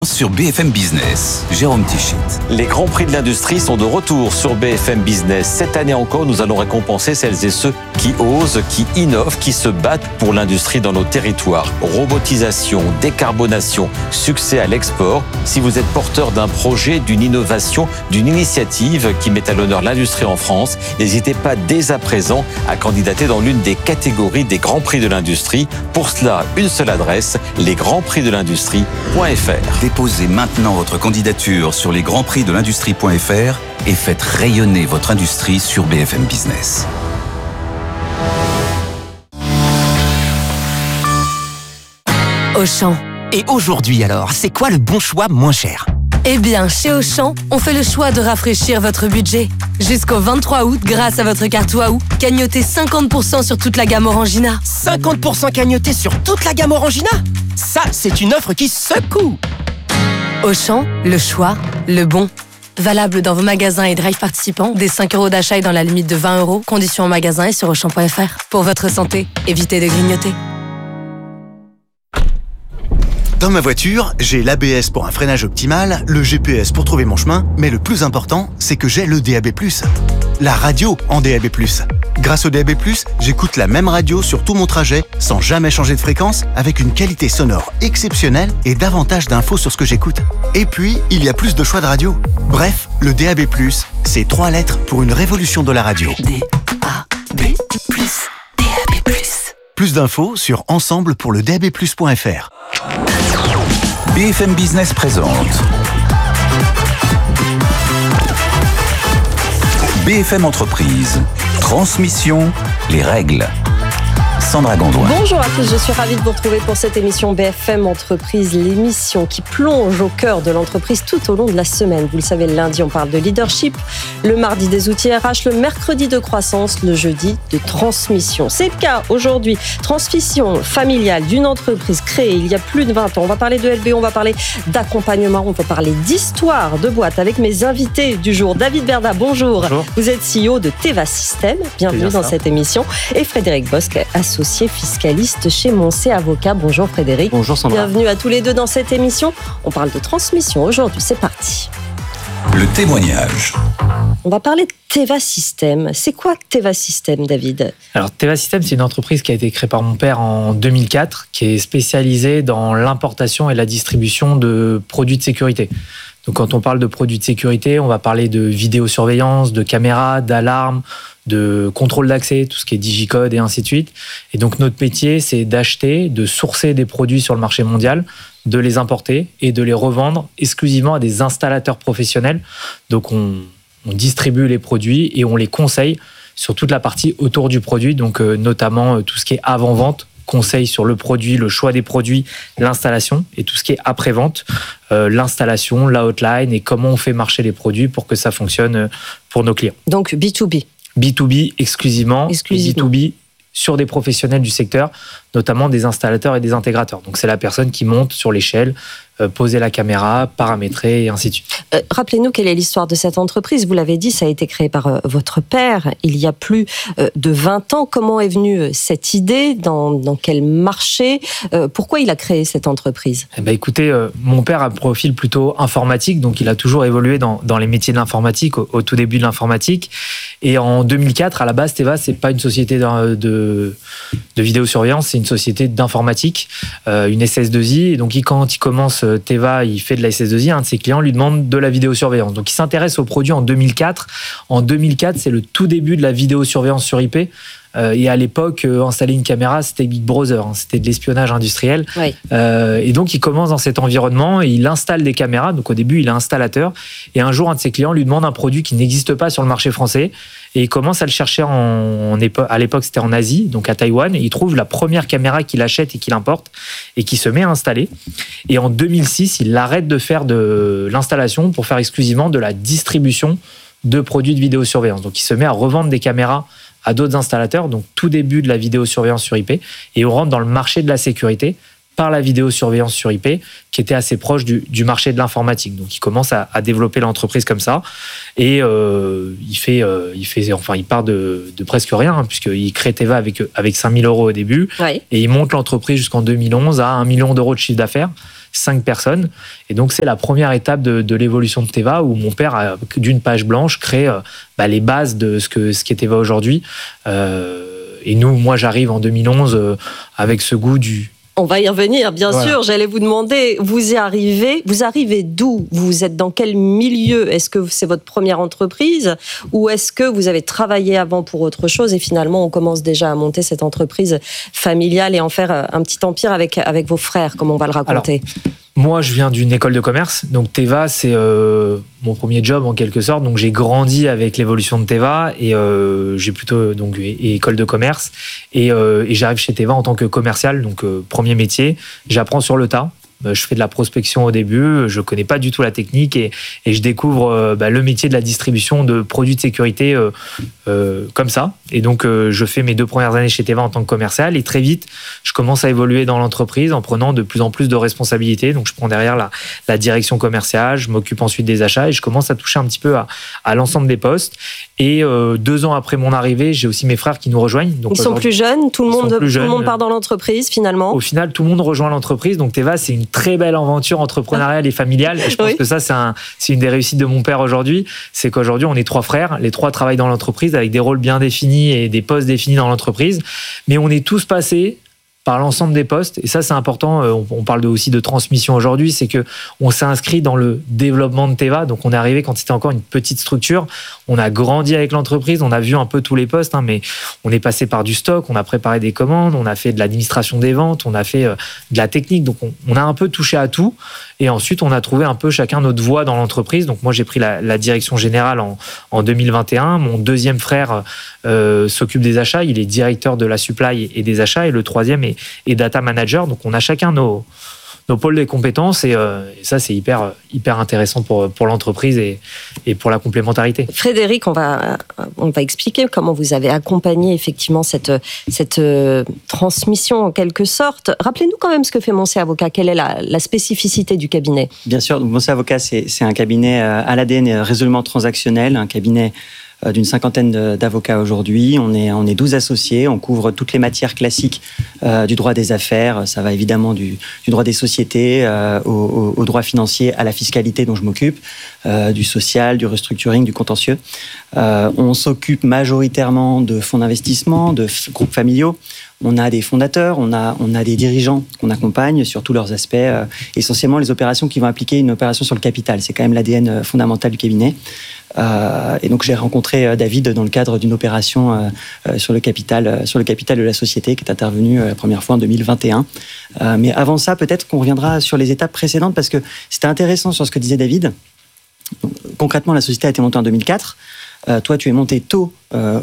Sur BFM Business, Jérôme Tichit. Les grands prix de l'industrie sont de retour sur BFM Business. Cette année encore, nous allons récompenser celles et ceux qui osent, qui innovent, qui se battent pour l'industrie dans nos territoires. Robotisation, décarbonation, succès à l'export. Si vous êtes porteur d'un projet, d'une innovation, d'une initiative qui met à l'honneur l'industrie en France, n'hésitez pas dès à présent à candidater dans l'une des catégories des grands prix de l'industrie. Pour cela, une seule adresse, lesgrandsprixdelindustrie.fr. Déposez maintenant votre candidature sur lesgrandsprixdelindustrie.fr et faites rayonner votre industrie sur BFM Business. Auchan. Et aujourd'hui alors, c'est quoi le bon choix moins cher ? Eh bien, chez Auchan, on fait le choix de rafraîchir votre budget. Jusqu'au 23 août, grâce à votre carte Waouh, cagnotez 50% sur toute la gamme Orangina. 50% cagnoté sur toute la gamme Orangina ? Ça, c'est une offre qui secoue ! Auchan, le choix, le bon. Valable dans vos magasins et drive participants, dès 5 € d'achat et dans la limite de 20 €. Conditions en magasin et sur Auchan.fr. Pour votre santé, évitez de grignoter. Dans ma voiture, j'ai l'ABS pour un freinage optimal, le GPS pour trouver mon chemin, mais le plus important, c'est que j'ai le DAB+. La radio en DAB+. Grâce au DAB+, j'écoute la même radio sur tout mon trajet, sans jamais changer de fréquence, avec une qualité sonore exceptionnelle et davantage d'infos sur ce que j'écoute. Et puis, il y a plus de choix de radio. Bref, le DAB+, c'est 3 lettres pour une révolution de la radio. DAB+, DAB+. Plus d'infos sur ensemblepourledabplus.fr. BFM Business présente BFM Entreprise. Transmission, les règles. Sandra Gondouin. Bonjour à tous, je suis ravie de vous retrouver pour cette émission BFM Entreprise, l'émission qui plonge au cœur de l'entreprise tout au long de la semaine. Vous le savez, le lundi, on parle de leadership, le mardi des outils RH, le mercredi de croissance, le jeudi de transmission. C'est le cas aujourd'hui. Transmission familiale d'une entreprise créée il y a plus de 20 ans. On va parler de LBO, on va parler d'accompagnement, on va parler d'histoire de boîte avec mes invités du jour. David Berda, bonjour. Bonjour. Vous êtes CEO de Teva System. Bienvenue dans cette émission. Et Frédéric Bosc, associé fiscaliste chez Moncé Avocat. Bonjour Frédéric. Bonjour Sandra. Bienvenue à tous les deux dans cette émission. On parle de transmission aujourd'hui, c'est parti. Le témoignage. On va parler de Teva System. C'est quoi Teva System, David ? Alors Teva System, c'est une entreprise qui a été créée par mon père en 2004, qui est spécialisée dans l'importation et la distribution de produits de sécurité. Donc quand on parle de produits de sécurité, on va parler de vidéosurveillance, de caméras, d'alarmes, de contrôle d'accès, tout ce qui est digicode et ainsi de suite. Et donc notre métier, c'est d'acheter, de sourcer des produits sur le marché mondial, de les importer et de les revendre exclusivement à des installateurs professionnels. Donc on distribue les produits et on les conseille sur toute la partie autour du produit, donc notamment tout ce qui est avant-vente, conseil sur le produit, le choix des produits, l'installation et tout ce qui est après-vente, l'installation, la hotline et comment on fait marcher les produits pour que ça fonctionne pour nos clients. Donc B2B. B2B exclusivement. Et B2B sur des professionnels du secteur, notamment des installateurs et des intégrateurs. Donc c'est la personne qui monte sur l'échelle, poser la caméra, paramétrer et ainsi de suite. Rappelez-nous quelle est l'histoire de cette entreprise. Vous l'avez dit, ça a été créé par votre père il y a plus de 20 ans. Comment est venue cette idée ? Dans quel marché ? Pourquoi il a créé cette entreprise ? Écoutez, mon père a un profil plutôt informatique, donc il a toujours évolué dans les métiers de l'informatique, au tout début de l'informatique. Et en 2004, à la base, Teva, c'est pas une société de vidéosurveillance, c'est une société d'informatique, une SS2I. Et donc quand il commence Teva, il fait de la SS2I, un de ses clients lui demande de la vidéosurveillance. Donc il s'intéresse au produit en 2004. En 2004, c'est le tout début de la vidéosurveillance sur IP. Et à l'époque, installer une caméra, c'était Big Brother, c'était de l'espionnage industriel. Oui. Et donc, il commence dans cet environnement et il installe des caméras. Donc, au début, il est installateur. Et un jour, un de ses clients lui demande un produit qui n'existe pas sur le marché français. Et il commence à le chercher à l'époque, c'était en Asie, donc à Taïwan. Et il trouve la première caméra qu'il achète et qu'il importe et qui se met à installer. Et en 2006, il arrête de faire de l'installation pour faire exclusivement de la distribution de produits de vidéosurveillance. Donc, il se met à revendre des caméras à d'autres installateurs, donc tout début de la vidéosurveillance sur IP, et on rentre dans le marché de la sécurité par la vidéosurveillance sur IP, qui était assez proche du marché de l'informatique. Donc, il commence à développer l'entreprise comme ça, et il part de presque rien, puisqu'il crée Teva avec 5 000 € au début, Ouais. et il monte l'entreprise jusqu'en 2011 à 1 million d'euros de chiffre d'affaires. 5 personnes. Et donc, c'est la première étape de l'évolution de Teva, où mon père, d'une page blanche, crée les bases de ce qu'est Teva aujourd'hui. Et moi, j'arrive en 2011 avec ce goût du... On va y revenir, bien sûr. J'allais vous demander, vous arrivez d'où? Vous êtes dans quel milieu? Est-ce que c'est votre première entreprise ou est-ce que vous avez travaillé avant pour autre chose et finalement on commence déjà à monter cette entreprise familiale et en faire un petit empire avec vos frères, comme on va le raconter? Moi, je viens d'une école de commerce, donc Teva, c'est mon premier job en quelque sorte. Donc, j'ai grandi avec l'évolution de Teva et j'ai plutôt donc école de commerce et j'arrive chez Teva en tant que commercial, donc premier métier. J'apprends sur le tas. Je fais de la prospection au début, je connais pas du tout la technique et je découvre le métier de la distribution de produits de sécurité comme ça. Et donc, je fais mes 2 premières années chez Teva en tant que commercial et très vite, je commence à évoluer dans l'entreprise en prenant de plus en plus de responsabilités. Donc, je prends derrière la direction commerciale, je m'occupe ensuite des achats et je commence à toucher un petit peu à l'ensemble des postes. Et 2 ans après mon arrivée, j'ai aussi mes frères qui nous rejoignent. Donc, ils sont plus jeunes, tout le monde part dans l'entreprise finalement. Au final, tout le monde rejoint l'entreprise. Donc, Teva, c'est une très belle aventure entrepreneuriale et familiale. Et je pense que ça, c'est une des réussites de mon père aujourd'hui. C'est qu'aujourd'hui, on est 3 frères. Les 3 travaillent dans l'entreprise avec des rôles bien définis et des postes définis dans l'entreprise. Mais on est tous passés par l'ensemble des postes. Et ça, c'est important. On parle aussi de transmission aujourd'hui. C'est qu'on s'est inscrit dans le développement de Teva. Donc, on est arrivé quand c'était encore une petite structure. On a grandi avec l'entreprise. On a vu un peu tous les postes, mais on est passé par du stock. On a préparé des commandes. On a fait de l'administration des ventes. On a fait de la technique. Donc, on a un peu touché à tout. Et ensuite, on a trouvé un peu chacun notre voie dans l'entreprise. Donc, moi, j'ai pris la direction générale en 2021. Mon 2e frère s'occupe des achats. Il est directeur de la supply et des achats. Et le 3e est data manager. Donc, on a chacun nos pôles de compétences et ça, c'est hyper intéressant pour l'entreprise et pour la complémentarité. Frédéric, on va expliquer comment vous avez accompagné effectivement cette transmission en quelque sorte. Rappelez-nous quand même ce que fait Moncé Avocat. Quelle est la spécificité du cabinet? Bien sûr, Moncé Avocat, c'est un cabinet à l'ADN résolument transactionnel, un cabinet d'une 50aine d'avocats aujourd'hui. On est 12 associés, on couvre toutes les matières classiques du droit des affaires. Ça va évidemment du droit des sociétés au droit financier, à la fiscalité dont je m'occupe, du social, du restructuring, du contentieux. On s'occupe majoritairement de fonds d'investissement, de groupes familiaux. On a des fondateurs, on a des dirigeants qu'on accompagne sur tous leurs aspects, essentiellement les opérations qui vont impliquer une opération sur le capital. C'est quand même l'ADN fondamental du cabinet. Et donc j'ai rencontré David dans le cadre d'une opération sur le capital de la société qui est intervenue la première fois en 2021. Mais avant ça, peut-être qu'on reviendra sur les étapes précédentes parce que c'était intéressant sur ce que disait David. Concrètement, la société a été montée en 2004. Toi, tu es monté tôt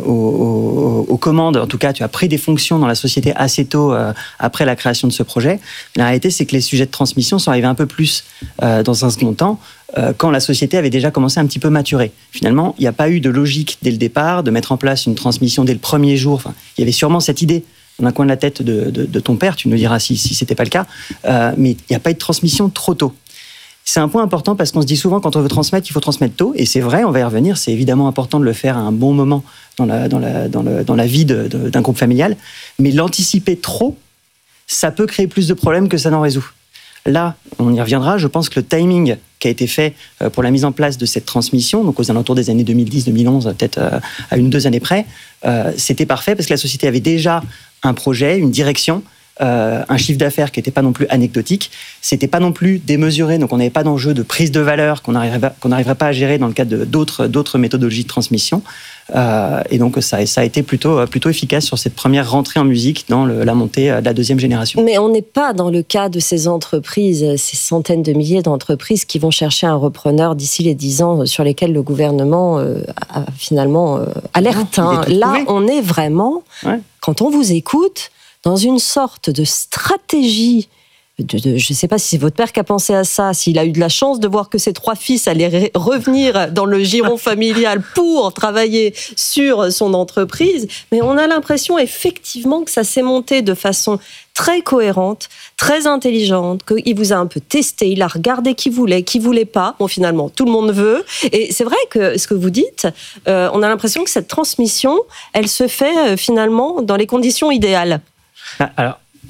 aux commandes. En tout cas, tu as pris des fonctions dans la société assez tôt après la création de ce projet. La réalité, c'est que les sujets de transmission sont arrivés un peu plus dans un second temps quand la société avait déjà commencé un petit peu maturer. Finalement, il n'y a pas eu de logique dès le départ de mettre en place une transmission dès le premier jour. Enfin, il y avait sûrement cette idée dans un coin de la tête de ton père. Tu nous diras si ce n'était pas le cas. Mais il n'y a pas eu de transmission trop tôt. C'est un point important parce qu'on se dit souvent quand on veut transmettre, il faut transmettre tôt. Et c'est vrai, on va y revenir. C'est évidemment important de le faire à un bon moment dans la vie d'un groupe familial. Mais l'anticiper trop, ça peut créer plus de problèmes que ça n'en résout. Là, on y reviendra. Je pense que le timing qui a été fait pour la mise en place de cette transmission, donc aux alentours des années 2010-2011, peut-être à 1-2 années près, c'était parfait parce que la société avait déjà un projet, une direction, un chiffre d'affaires qui n'était pas non plus anecdotique, c'était pas non plus démesuré, donc on n'avait pas d'enjeu de prise de valeur qu'on n'arriverait pas à gérer dans le cadre d'autres méthodologies de transmission. Et donc ça a été plutôt efficace sur cette première rentrée en musique dans la montée de la 2e génération. Mais on n'est pas dans le cas de ces entreprises, ces centaines de milliers d'entreprises qui vont chercher un repreneur d'ici les 10 ans sur lesquels le gouvernement a finalement alerte. Là, on est vraiment, quand on vous écoute, dans une sorte de stratégie, je ne sais pas si c'est votre père qui a pensé à ça, s'il a eu de la chance de voir que ses 3 fils allaient revenir dans le giron familial pour travailler sur son entreprise, mais on a l'impression effectivement que ça s'est monté de façon très cohérente, très intelligente, qu'il vous a un peu testé, il a regardé qui voulait pas. Bon, finalement, tout le monde veut. Et c'est vrai que ce que vous dites, on a l'impression que cette transmission, elle se fait finalement dans les conditions idéales. Alors, vas-y.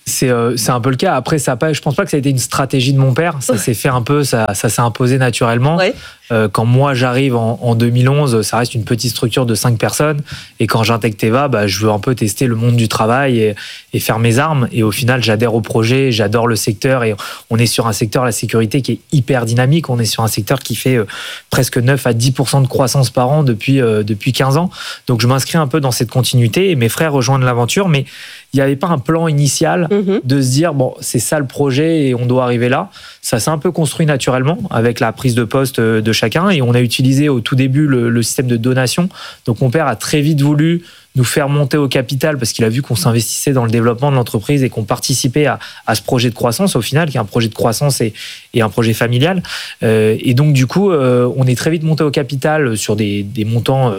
C'est un peu le cas. Après, je pense pas que ça a été une stratégie de mon père. Ça s'est fait un peu, ça s'est imposé naturellement. Ouais. Quand moi j'arrive en 2011, ça reste une petite structure de 5 personnes. Et quand j'intègre Teva, je veux un peu tester le monde du travail et faire mes armes. Et au final, j'adhère au projet, j'adore le secteur. Et on est sur un secteur, la sécurité, qui est hyper dynamique. On est sur un secteur qui fait presque 9 à 10% de croissance par an depuis 15 ans. Donc je m'inscris un peu dans cette continuité. Et mes frères rejoignent l'aventure. Mais il n'y avait pas un plan initial de se dire, bon, c'est ça le projet et on doit arriver là. Ça s'est un peu construit naturellement avec la prise de poste de chacun. Et on a utilisé au tout début le système de donation. Donc mon père a très vite voulu nous faire monter au capital parce qu'il a vu qu'on s'investissait dans le développement de l'entreprise et qu'on participait à ce projet de croissance au final, qui est un projet de croissance et un projet familial. Et donc du coup, on est très vite monté au capital sur des montants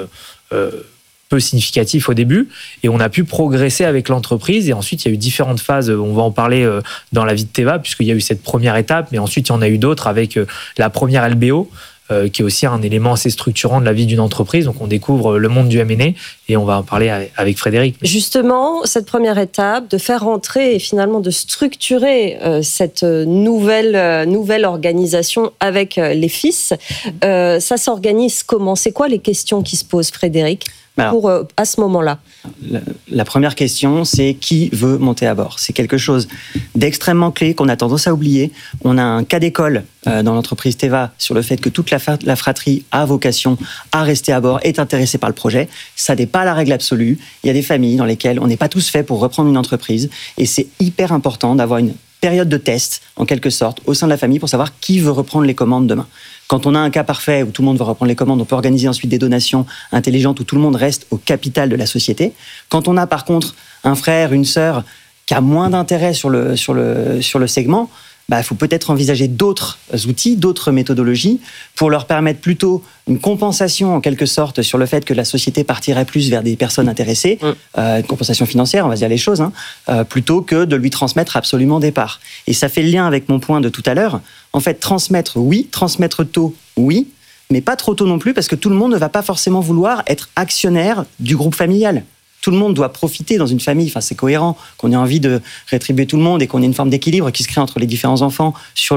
peu significatif au début, et on a pu progresser avec l'entreprise. Et ensuite, il y a eu différentes phases, on va en parler dans la vie de Teva, puisqu'il y a eu cette première étape, mais ensuite, il y en a eu d'autres avec la première LBO, qui est aussi un élément assez structurant de la vie d'une entreprise. Donc, on découvre le monde du M&A, et on va en parler avec Frédéric. Justement, cette première étape, de faire rentrer et finalement de structurer cette nouvelle organisation avec les fils, ça s'organise comment ? C'est quoi les questions qui se posent, Frédéric ? À ce moment-là. La première question, c'est qui veut monter à bord ? C'est quelque chose d'extrêmement clé qu'on a tendance à oublier. On a un cas d'école dans l'entreprise Teva sur le fait que toute la fratrie a vocation à rester à bord, est intéressée par le projet. Ça n'est pas la règle absolue. Il y a des familles dans lesquelles on n'est pas tous faits pour reprendre une entreprise, et c'est hyper important d'avoir une période de test, en quelque sorte, au sein de la famille pour savoir qui veut reprendre les commandes demain. Quand on a un cas parfait où tout le monde va reprendre les commandes, on peut organiser ensuite des donations intelligentes où tout le monde reste au capital de la société. Quand on a par contre un frère, une sœur qui a moins d'intérêt sur le segment, il faut peut-être envisager d'autres outils, d'autres méthodologies pour leur permettre plutôt une compensation en quelque sorte sur le fait que la société partirait plus vers des personnes intéressées, une compensation financière, on va dire les choses, plutôt que de lui transmettre absolument des parts. Et ça fait le lien avec mon point de tout à l'heure. En fait, transmettre tôt, oui, mais pas trop tôt non plus, parce que tout le monde ne va pas forcément vouloir être actionnaire du groupe familial. Tout le monde doit profiter dans une famille, c'est cohérent qu'on ait envie de rétribuer tout le monde et qu'on ait une forme d'équilibre qui se crée entre les différents enfants sur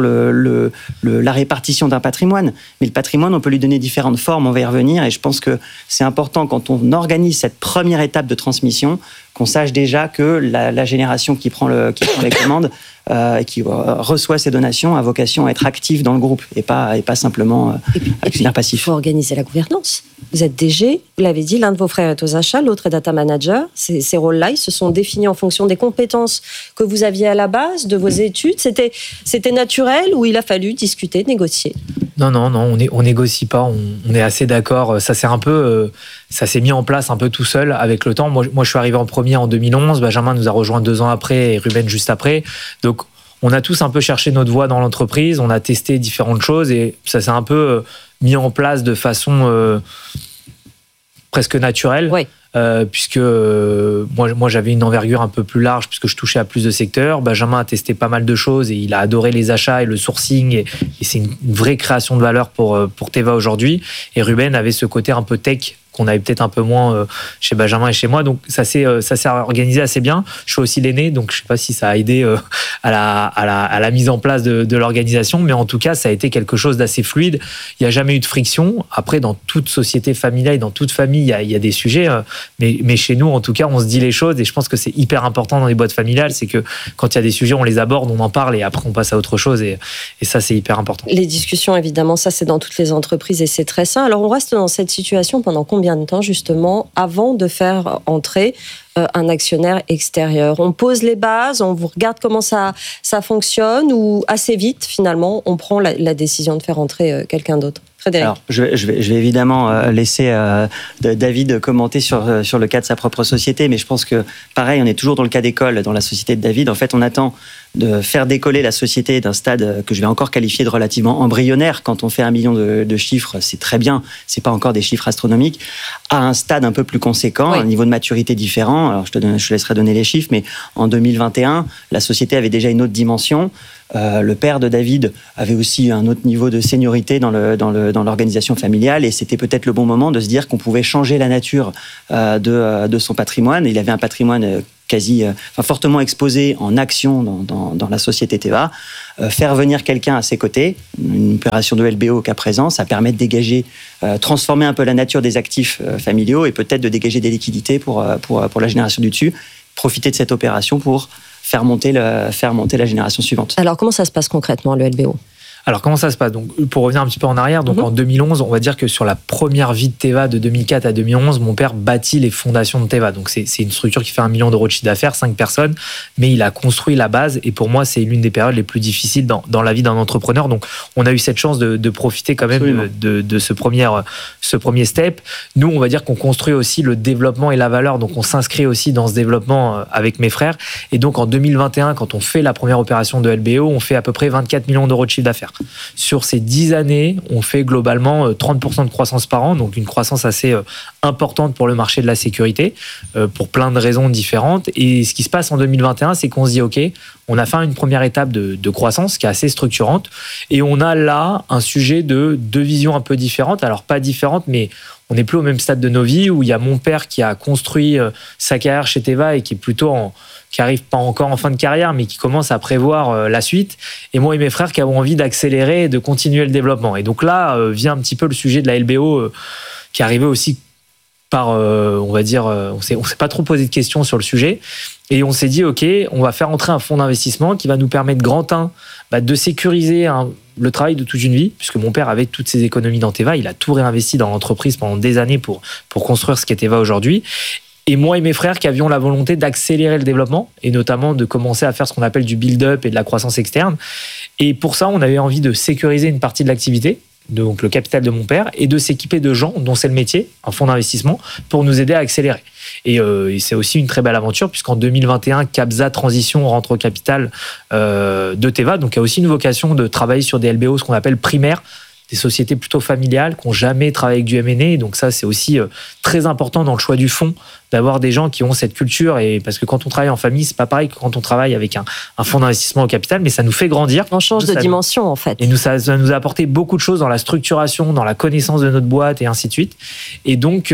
la répartition d'un patrimoine. Mais le patrimoine, on peut lui donner différentes formes, on va y revenir, et je pense que c'est important quand on organise cette première étape de transmission, qu'on sache déjà que la génération qui prend les commandes et qui reçoit ces donations a vocation à être active dans le groupe et pas simplement actionnaire passif. Il faut organiser la gouvernance. Vous êtes DG, vous l'avez dit, l'un de vos frères est aux achats, l'autre est data manager. Ces rôles-là, ils se sont définis en fonction des compétences que vous aviez à la base, de vos études. C'était naturel ou il a fallu discuter, négocier ? Non, on négocie pas, on est assez d'accord. Ça s'est mis en place un peu tout seul avec le temps. Moi, je suis arrivé en premier en 2011, Benjamin nous a rejoint 2 ans après et Ruben juste après. Donc, on a tous un peu cherché notre voie dans l'entreprise, on a testé différentes choses et ça s'est un peu mis en place de façon presque naturelle. Oui. Puisque moi j'avais une envergure un peu plus large puisque je touchais à plus de secteurs. Benjamin a testé pas mal de choses et il a adoré les achats et le sourcing et c'est une vraie création de valeur pour Teva aujourd'hui. Et Ruben avait ce côté un peu tech qu'on avait peut-être un peu moins chez Benjamin et chez moi, donc ça s'est organisé assez bien. Je suis aussi l'aîné, donc je sais pas si ça a aidé à la mise en place de l'organisation, mais en tout cas ça a été quelque chose d'assez fluide. Il n'y a jamais eu de friction. Après, dans toute société familiale, dans toute famille, il y a des sujets, mais chez nous en tout cas on se dit les choses, et je pense que c'est hyper important dans les boîtes familiales, c'est que quand il y a des sujets on les aborde, on en parle et après on passe à autre chose, et ça c'est hyper important. Les discussions, évidemment, ça c'est dans toutes les entreprises et c'est très sain. Alors on reste dans cette situation pendant combien de temps justement avant de faire entrer un actionnaire extérieur? On pose les bases, on vous regarde comment ça fonctionne, ou assez vite finalement on prend la décision de faire entrer quelqu'un d'autre? Frédéric. Alors, je vais évidemment laisser David commenter sur le cas de sa propre société, mais je pense que, pareil, on est toujours dans le cas d'école, dans la société de David. En fait, on attend de faire décoller la société d'un stade que je vais encore qualifier de relativement embryonnaire. Quand on fait 1 million de chiffres, c'est très bien, c'est pas encore des chiffres astronomiques, à un stade un peu plus conséquent, un niveau de maturité différent. Alors, je te laisserai donner les chiffres, mais en 2021, la société avait déjà une autre dimension. Le père de David avait aussi un autre niveau de seniorité dans l'organisation familiale, et c'était peut-être le bon moment de se dire qu'on pouvait changer la nature de son patrimoine. Il avait un patrimoine fortement exposé en action dans la société Teva. Faire venir quelqu'un à ses côtés, une opération de LBO au cas présent, ça permet de dégager, transformer un peu la nature des actifs familiaux et peut-être de dégager des liquidités pour la génération du dessus, profiter de cette opération pour faire monter la génération suivante. Alors, comment ça se passe concrètement, le LBO ? Alors, comment ça se passe ? Donc, pour revenir un petit peu en arrière, en 2011, on va dire que sur la première vie de Teva, de 2004 à 2011, mon père bâtit les fondations de Teva. Donc, c'est une structure qui fait 1 million d'euros de chiffre d'affaires, 5 personnes, mais il a construit la base. Et pour moi, c'est l'une des périodes les plus difficiles dans la vie d'un entrepreneur. Donc, on a eu cette chance de profiter quand même de ce premier step. Nous, on va dire qu'on construit aussi le développement et la valeur. Donc, on s'inscrit aussi dans ce développement avec mes frères. Et donc, en 2021, quand on fait la première opération de LBO, on fait à peu près 24 millions d'euros de chiffre d'affaires. Sur ces 10 années, on fait globalement 30% de croissance par an, donc une croissance assez importante pour le marché de la sécurité, pour plein de raisons différentes. Et ce qui se passe en 2021, c'est qu'on se dit, OK, on a fait une première étape de croissance qui est assez structurante, et on a là un sujet de deux visions un peu différentes. Alors pas différentes, mais on n'est plus au même stade de nos vies, où il y a mon père qui a construit sa carrière chez Teva et qui est plutôt qui arrive pas encore en fin de carrière, mais qui commence à prévoir la suite. Et moi et mes frères qui avons envie d'accélérer et de continuer le développement. Et donc là, vient un petit peu le sujet de la LBO qui est arrivé aussi par, on va dire, on s'est pas trop posé de questions sur le sujet. Et on s'est dit, OK, on va faire entrer un fonds d'investissement qui va nous permettre, grand 1, de sécuriser le travail de toute une vie, puisque mon père avait toutes ses économies dans Teva, il a tout réinvesti dans l'entreprise pendant des années pour construire ce qu'est Teva aujourd'hui. Et moi et mes frères qui avions la volonté d'accélérer le développement et notamment de commencer à faire ce qu'on appelle du build-up et de la croissance externe. Et pour ça, on avait envie de sécuriser une partie de l'activité, donc le capital de mon père, et de s'équiper de gens dont c'est le métier, un fonds d'investissement, pour nous aider à accélérer. Et c'est aussi une très belle aventure, puisqu'en 2021, Capza Transition rentre au capital de Teva, donc il y a aussi une vocation de travailler sur des LBO, ce qu'on appelle primaires, des sociétés plutôt familiales qui n'ont jamais travaillé avec du M&A. Donc ça, c'est aussi très important dans le choix du fonds, d'avoir des gens qui ont cette culture. Et parce que quand on travaille en famille, c'est pas pareil que quand on travaille avec un fonds d'investissement au capital, mais ça nous fait grandir. On change de dimension, en fait. Et ça nous a apporté beaucoup de choses dans la structuration, dans la connaissance de notre boîte et ainsi de suite. Et donc,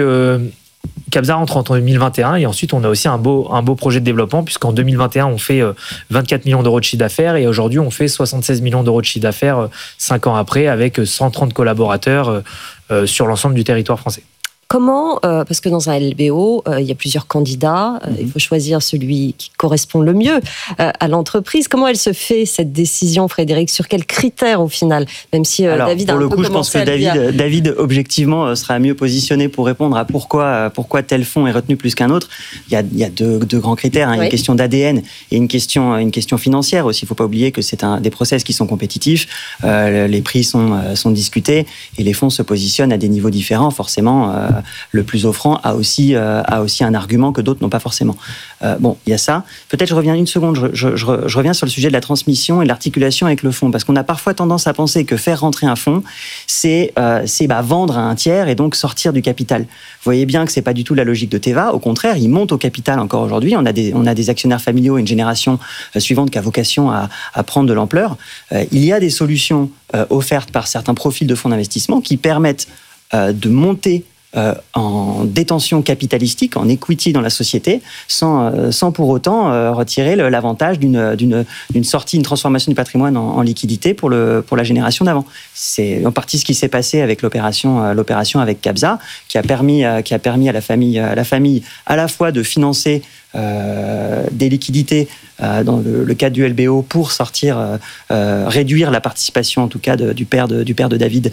Capza rentre en 2021 et ensuite on a aussi un beau projet de développement, puisqu'en 2021 on fait 24 millions d'euros de chiffre d'affaires et aujourd'hui on fait 76 millions d'euros de chiffre d'affaires 5 ans après, avec 130 collaborateurs sur l'ensemble du territoire français. Comment, parce que dans un LBO, il y a plusieurs candidats, il faut choisir celui qui correspond le mieux à l'entreprise. Comment elle se fait, cette décision, Frédéric ? Sur quels critères, au final ? Même si Alors, David a un peu commencé. Pour le coup, je pense que David, objectivement, sera mieux positionné pour répondre à pourquoi tel fonds est retenu plus qu'un autre. Il y a deux grands critères, une question d'ADN et une question financière aussi. Il ne faut pas oublier que c'est des process qui sont compétitifs, les prix sont discutés et les fonds se positionnent à des niveaux différents, forcément. Le plus offrant a aussi un argument que d'autres n'ont pas forcément. Il y a ça. Peut-être je reviens une seconde, je reviens sur le sujet de la transmission et de l'articulation avec le fonds, parce qu'on a parfois tendance à penser que faire rentrer un fonds, c'est vendre à un tiers et donc sortir du capital. Vous voyez bien que c'est pas du tout la logique de Teva. Au contraire, il monte au capital encore aujourd'hui. On a des actionnaires familiaux et une génération suivante qui a vocation à prendre de l'ampleur. Il y a des solutions offertes par certains profils de fonds d'investissement qui permettent de monter en détention capitalistique, en equity dans la société, sans pour autant retirer l'avantage d'une sortie, une transformation du patrimoine en liquidité pour la génération d'avant. C'est en partie ce qui s'est passé avec l'opération avec Capza, qui a permis à la famille à la fois de financer des liquidités dans le cadre du LBO pour réduire la participation en tout cas du père de David.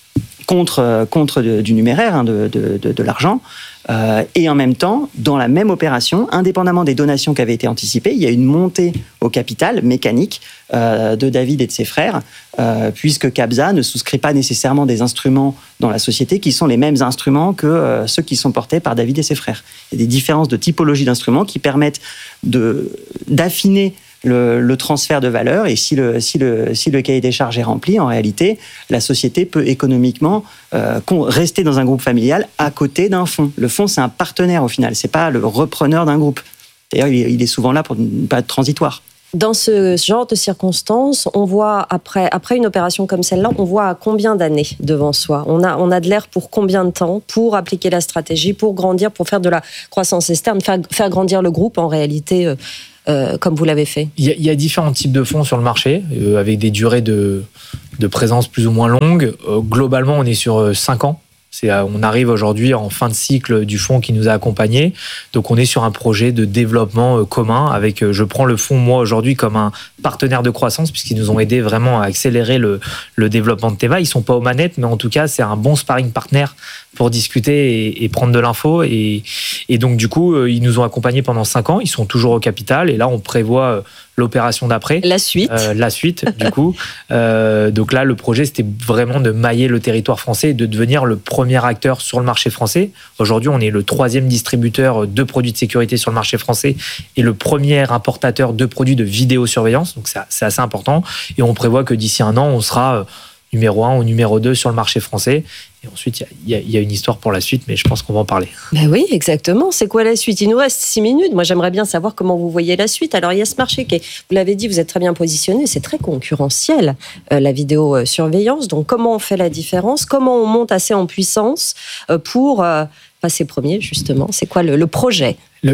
Contre du numéraire, de l'argent. Et en même temps, dans la même opération, indépendamment des donations qui avaient été anticipées, il y a une montée au capital mécanique de David et de ses frères, puisque Capza ne souscrit pas nécessairement des instruments dans la société qui sont les mêmes instruments que ceux qui sont portés par David et ses frères. Il y a des différences de typologie d'instruments qui permettent d'affiner le transfert de valeur, et si le cahier des charges est rempli, en réalité, la société peut économiquement rester dans un groupe familial à côté d'un fonds. Le fonds, c'est un partenaire au final, c'est pas le repreneur d'un groupe. D'ailleurs, il est souvent là pour une période transitoire. Dans ce genre de circonstances, on voit après une opération comme celle-là, on voit à combien d'années devant soi. On a de l'air pour combien de temps pour appliquer la stratégie, pour grandir, pour faire de la croissance externe, faire grandir le groupe en réalité, comme vous l'avez fait. Il y a différents types de fonds sur le marché, avec des durées de présence plus ou moins longues. Globalement, on est sur 5 ans. On arrive aujourd'hui en fin de cycle du fonds qui nous a accompagnés. Donc, on est sur un projet de développement commun avec, je prends le fonds, moi, aujourd'hui, comme un partenaire de croissance, puisqu'ils nous ont aidé vraiment à accélérer le développement de Teva. Ils sont pas aux manettes, mais en tout cas, c'est un bon sparring partner pour discuter et prendre de l'info. Et donc, du coup, ils nous ont accompagnés pendant 5 ans. Ils sont toujours au capital. Et là, on prévoit l'opération d'après. La suite. Du coup. Donc là, le projet, c'était vraiment de mailler le territoire français et de devenir le premier acteur sur le marché français. Aujourd'hui, on est le 3e distributeur de produits de sécurité sur le marché français et le premier importateur de produits de vidéosurveillance. Donc, c'est assez important. Et on prévoit que d'ici 1 an, on sera numéro 1 ou numéro 2 sur le marché français. Et ensuite, il y a une histoire pour la suite, mais je pense qu'on va en parler. Ben oui, exactement. C'est quoi la suite ? Il nous reste 6 minutes. Moi, j'aimerais bien savoir comment vous voyez la suite. Alors, il y a ce marché qui est, vous l'avez dit, vous êtes très bien positionné. C'est très concurrentiel, la vidéosurveillance. Donc, comment on fait la différence ? Comment on monte assez en puissance pour passer premier, justement ? C'est quoi le projet ?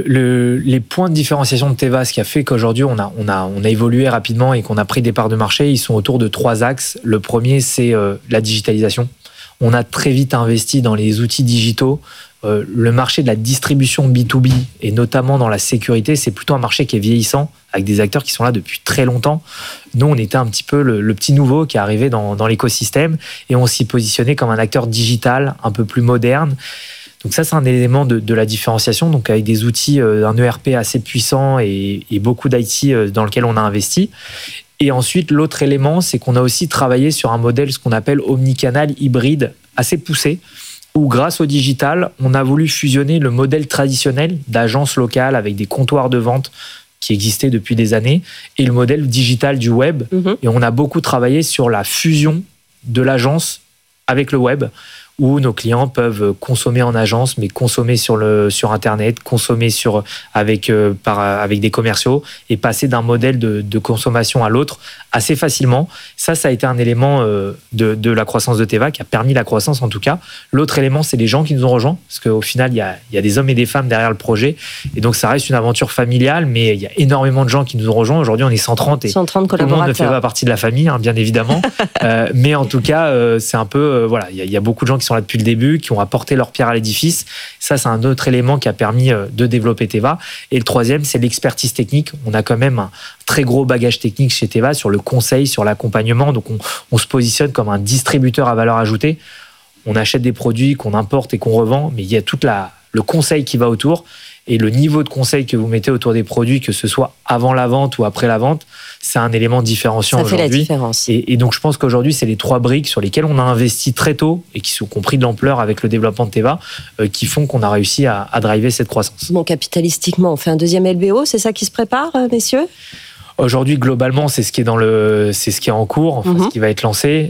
Les points de différenciation de Teva, ce qui a fait qu'aujourd'hui on a évolué rapidement et qu'on a pris des parts de marché, ils sont autour de 3 axes. Le premier, c'est la digitalisation. On a très vite investi dans les outils digitaux. Le marché de la distribution B2B et notamment dans la sécurité, c'est plutôt un marché qui est vieillissant avec des acteurs qui sont là depuis très longtemps. Nous, on était un petit peu le petit nouveau qui est arrivé dans l'écosystème et on s'y positionnait comme un acteur digital un peu plus moderne. Donc ça, c'est un élément de la différenciation, donc avec des outils, un ERP assez puissant et beaucoup d'IT dans lequel on a investi. Et ensuite, l'autre élément, c'est qu'on a aussi travaillé sur un modèle, ce qu'on appelle omnicanal hybride, assez poussé, où grâce au digital, on a voulu fusionner le modèle traditionnel d'agence locale avec des comptoirs de vente qui existaient depuis des années et le modèle digital du web. Et on a beaucoup travaillé sur la fusion de l'agence avec le web, où nos clients peuvent consommer en agence, mais consommer sur Internet, consommer avec des commerciaux et passer d'un modèle de consommation à l'autre assez facilement. Ça a été un élément de la croissance de Teva qui a permis la croissance en tout cas. L'autre élément, c'est les gens qui nous ont rejoints, parce qu'au final, il y a des hommes et des femmes derrière le projet. Et donc, ça reste une aventure familiale, mais il y a énormément de gens qui nous ont rejoints. Aujourd'hui, on est 130 et 130 tout le monde ne fait pas partie de la famille, hein, bien évidemment. Mais en tout cas, c'est un peu... voilà, il y a beaucoup de gens qui sont là depuis le début, qui ont apporté leur pierre à l'édifice. Ça, c'est un autre élément qui a permis de développer Teva. Et le troisième, c'est l'expertise technique. On a quand même un très gros bagage technique chez Teva sur le conseil, sur l'accompagnement. Donc, on se positionne comme un distributeur à valeur ajoutée. On achète des produits qu'on importe et qu'on revend, mais il y a tout le conseil qui va autour. Et le niveau de conseil que vous mettez autour des produits, que ce soit avant la vente ou après la vente, c'est un élément différenciant aujourd'hui. Ça fait la différence. Et donc, je pense qu'aujourd'hui, c'est les 3 briques sur lesquelles on a investi très tôt et qui ont pris de l'ampleur avec le développement de Teva, qui font qu'on a réussi à driver cette croissance. Bon, capitalistiquement, on fait un deuxième LBO, c'est ça qui se prépare, messieurs ? Aujourd'hui, globalement, c'est ce qui est en cours, enfin, ce qui va être lancé.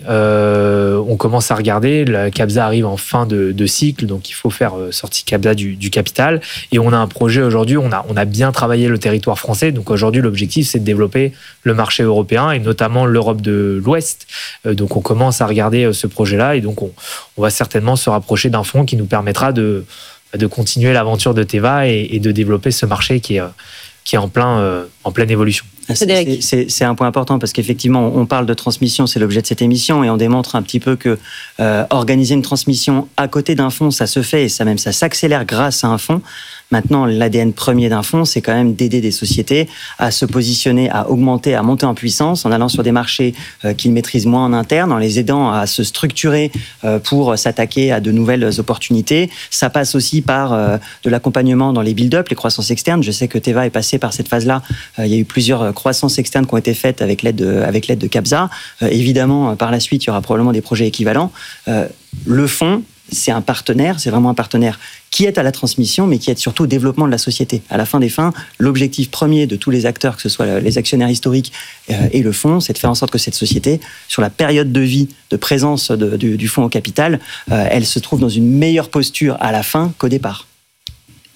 On commence à regarder. La Capsa arrive en fin de cycle, donc il faut faire sortir Capsa du capital. Et on a un projet aujourd'hui. On a bien travaillé le territoire français. Donc aujourd'hui, l'objectif, c'est de développer le marché européen et notamment l'Europe de l'Ouest. Donc on commence à regarder ce projet-là et donc on va certainement se rapprocher d'un fonds qui nous permettra de continuer l'aventure de Teva et de développer ce marché qui est en pleine évolution. C'est un point important parce qu'effectivement, on parle de transmission, c'est l'objet de cette émission, et on démontre un petit peu que organiser une transmission à côté d'un fonds, ça se fait et ça s'accélère grâce à un fonds. Maintenant, l'ADN premier d'un fonds, c'est quand même d'aider des sociétés à se positionner, à augmenter, à monter en puissance en allant sur des marchés qu'ils maîtrisent moins en interne, en les aidant à se structurer pour s'attaquer à de nouvelles opportunités. Ça passe aussi par de l'accompagnement dans les build-up, les croissances externes. Je sais que Teva est passé par cette phase-là. Il y a eu plusieurs croissances externes qui ont été faites avec l'aide de Capsa. Évidemment, par la suite, il y aura probablement des projets équivalents. Le fonds, c'est un partenaire, c'est vraiment un partenaire qui aide à la transmission, mais qui aide surtout au développement de la société. À la fin des fins, l'objectif premier de tous les acteurs, que ce soit les actionnaires historiques et le fonds, c'est de faire en sorte que cette société, sur la période de vie de présence du fonds au capital, elle se trouve dans une meilleure posture à la fin qu'au départ.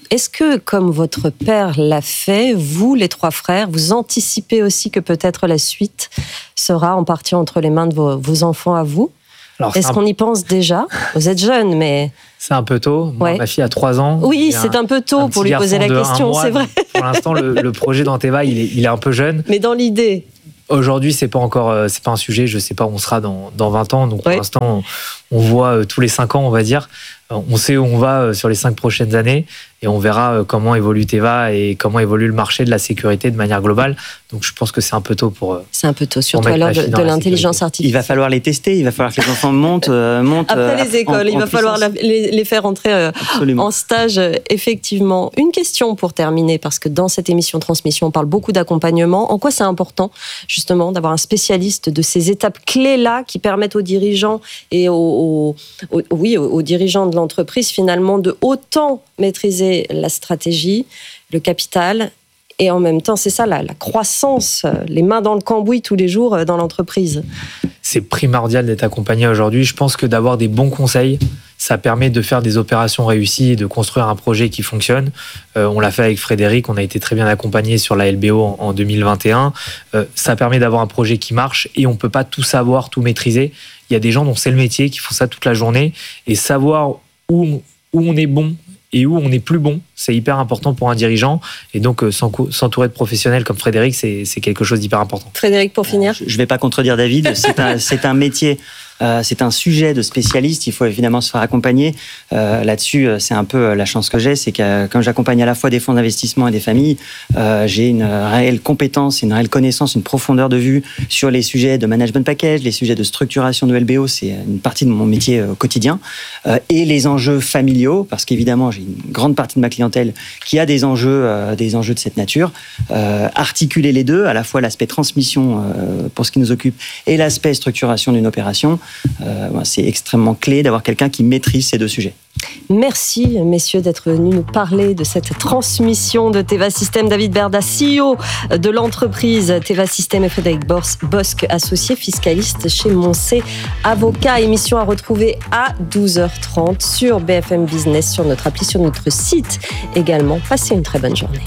Est-ce que, comme votre père l'a fait, vous, les 3 frères, vous anticipez aussi que peut-être la suite sera en partie entre les mains de vos enfants à vous ? Alors, est-ce qu'on y pense déjà ? Vous êtes jeune, mais... C'est un peu tôt. Moi, ma fille a 3 ans. Oui, c'est un peu tôt pour lui poser la question, c'est vrai. Pour l'instant, le projet d'Anteva, il est un peu jeune. Mais dans l'idée... Aujourd'hui, c'est pas un sujet. Je sais pas où on sera dans 20 ans. Donc, pour l'instant, on voit tous les 5 ans, on va dire. On sait où on va sur les 5 prochaines années et on verra comment évolue Teva et comment évolue le marché de la sécurité de manière globale. Donc, je pense que c'est un peu tôt pour. C'est un peu tôt, surtout à l'heure de l'intelligence artificielle. Il va falloir les tester. Il va falloir que les enfants montent. Après les écoles, il va falloir les faire entrer en stage, effectivement. Une question pour terminer, parce que dans cette émission Transmission, on parle beaucoup d'accompagnement. En quoi c'est important, justement, d'avoir un spécialiste de ces étapes clés-là qui permettent aux dirigeants et aux dirigeants de l'entreprise, finalement, de autant maîtriser la stratégie, le capital, et en même temps, c'est ça, la croissance, les mains dans le cambouis tous les jours dans l'entreprise. C'est primordial d'être accompagné aujourd'hui. Je pense que d'avoir des bons conseils, ça permet de faire des opérations réussies et de construire un projet qui fonctionne. On l'a fait avec Frédéric, on a été très bien accompagné sur la LBO en 2021. Ça permet d'avoir un projet qui marche et on ne peut pas tout savoir, tout maîtriser. Il y a des gens dont c'est le métier, qui font ça toute la journée. Et savoir où on est bon et où on n'est plus bon, c'est hyper important pour un dirigeant. Et donc, s'entourer de professionnels comme Frédéric, c'est quelque chose d'hyper important. Frédéric, pour finir. Je ne vais pas contredire David, c'est un métier, c'est un sujet de spécialiste, il faut évidemment se faire accompagner. Là-dessus, c'est un peu la chance que j'ai, c'est que comme j'accompagne à la fois des fonds d'investissement et des familles, j'ai une réelle compétence, une réelle connaissance, une profondeur de vue sur les sujets de management package, les sujets de structuration de LBO, c'est une partie de mon métier quotidien, et les enjeux familiaux, parce qu'évidemment, j'ai une grande partie de ma clientèle qui a des enjeux de cette nature. Articuler les deux, à la fois l'aspect transmission pour ce qui nous occupe et l'aspect structuration d'une opération, c'est extrêmement clé d'avoir quelqu'un qui maîtrise ces deux sujets. Merci, messieurs, d'être venus nous parler de cette transmission de Teva System. David Berda, CEO de l'entreprise Teva System, et Frédéric Bosc, associé fiscaliste chez Moncé Avocat. Émission à retrouver à 12h30 sur BFM Business, sur notre appli, sur notre site également. Passez une très bonne journée.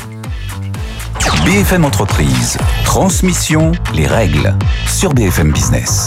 BFM Entreprise, transmission, les règles, sur BFM Business.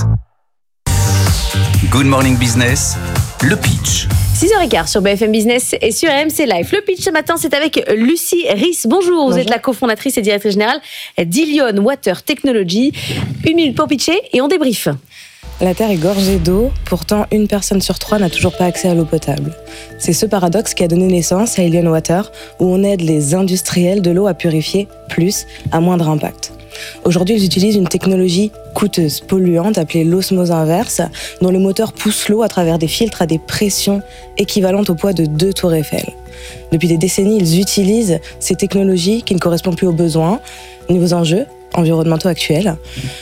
Good Morning Business, le pitch. 6h15 sur BFM Business et sur RMC Live. Le pitch ce matin, c'est avec Lucie Ries. Bonjour, vous êtes la cofondatrice et directrice générale d'Ilion Water Technology. 1 minute pour pitcher et on débrief. La Terre est gorgée d'eau, pourtant une personne sur 3 n'a toujours pas accès à l'eau potable. C'est ce paradoxe qui a donné naissance à Ilion Water, où on aide les industriels de l'eau à purifier plus, à moindre impact. Aujourd'hui, ils utilisent une technologie coûteuse, polluante, appelée l'osmose inverse, dont le moteur pousse l'eau à travers des filtres à des pressions équivalentes au poids de 2 tours Eiffel. Depuis des décennies, ils utilisent ces technologies qui ne correspondent plus aux besoins, ni aux enjeux environnementaux actuels.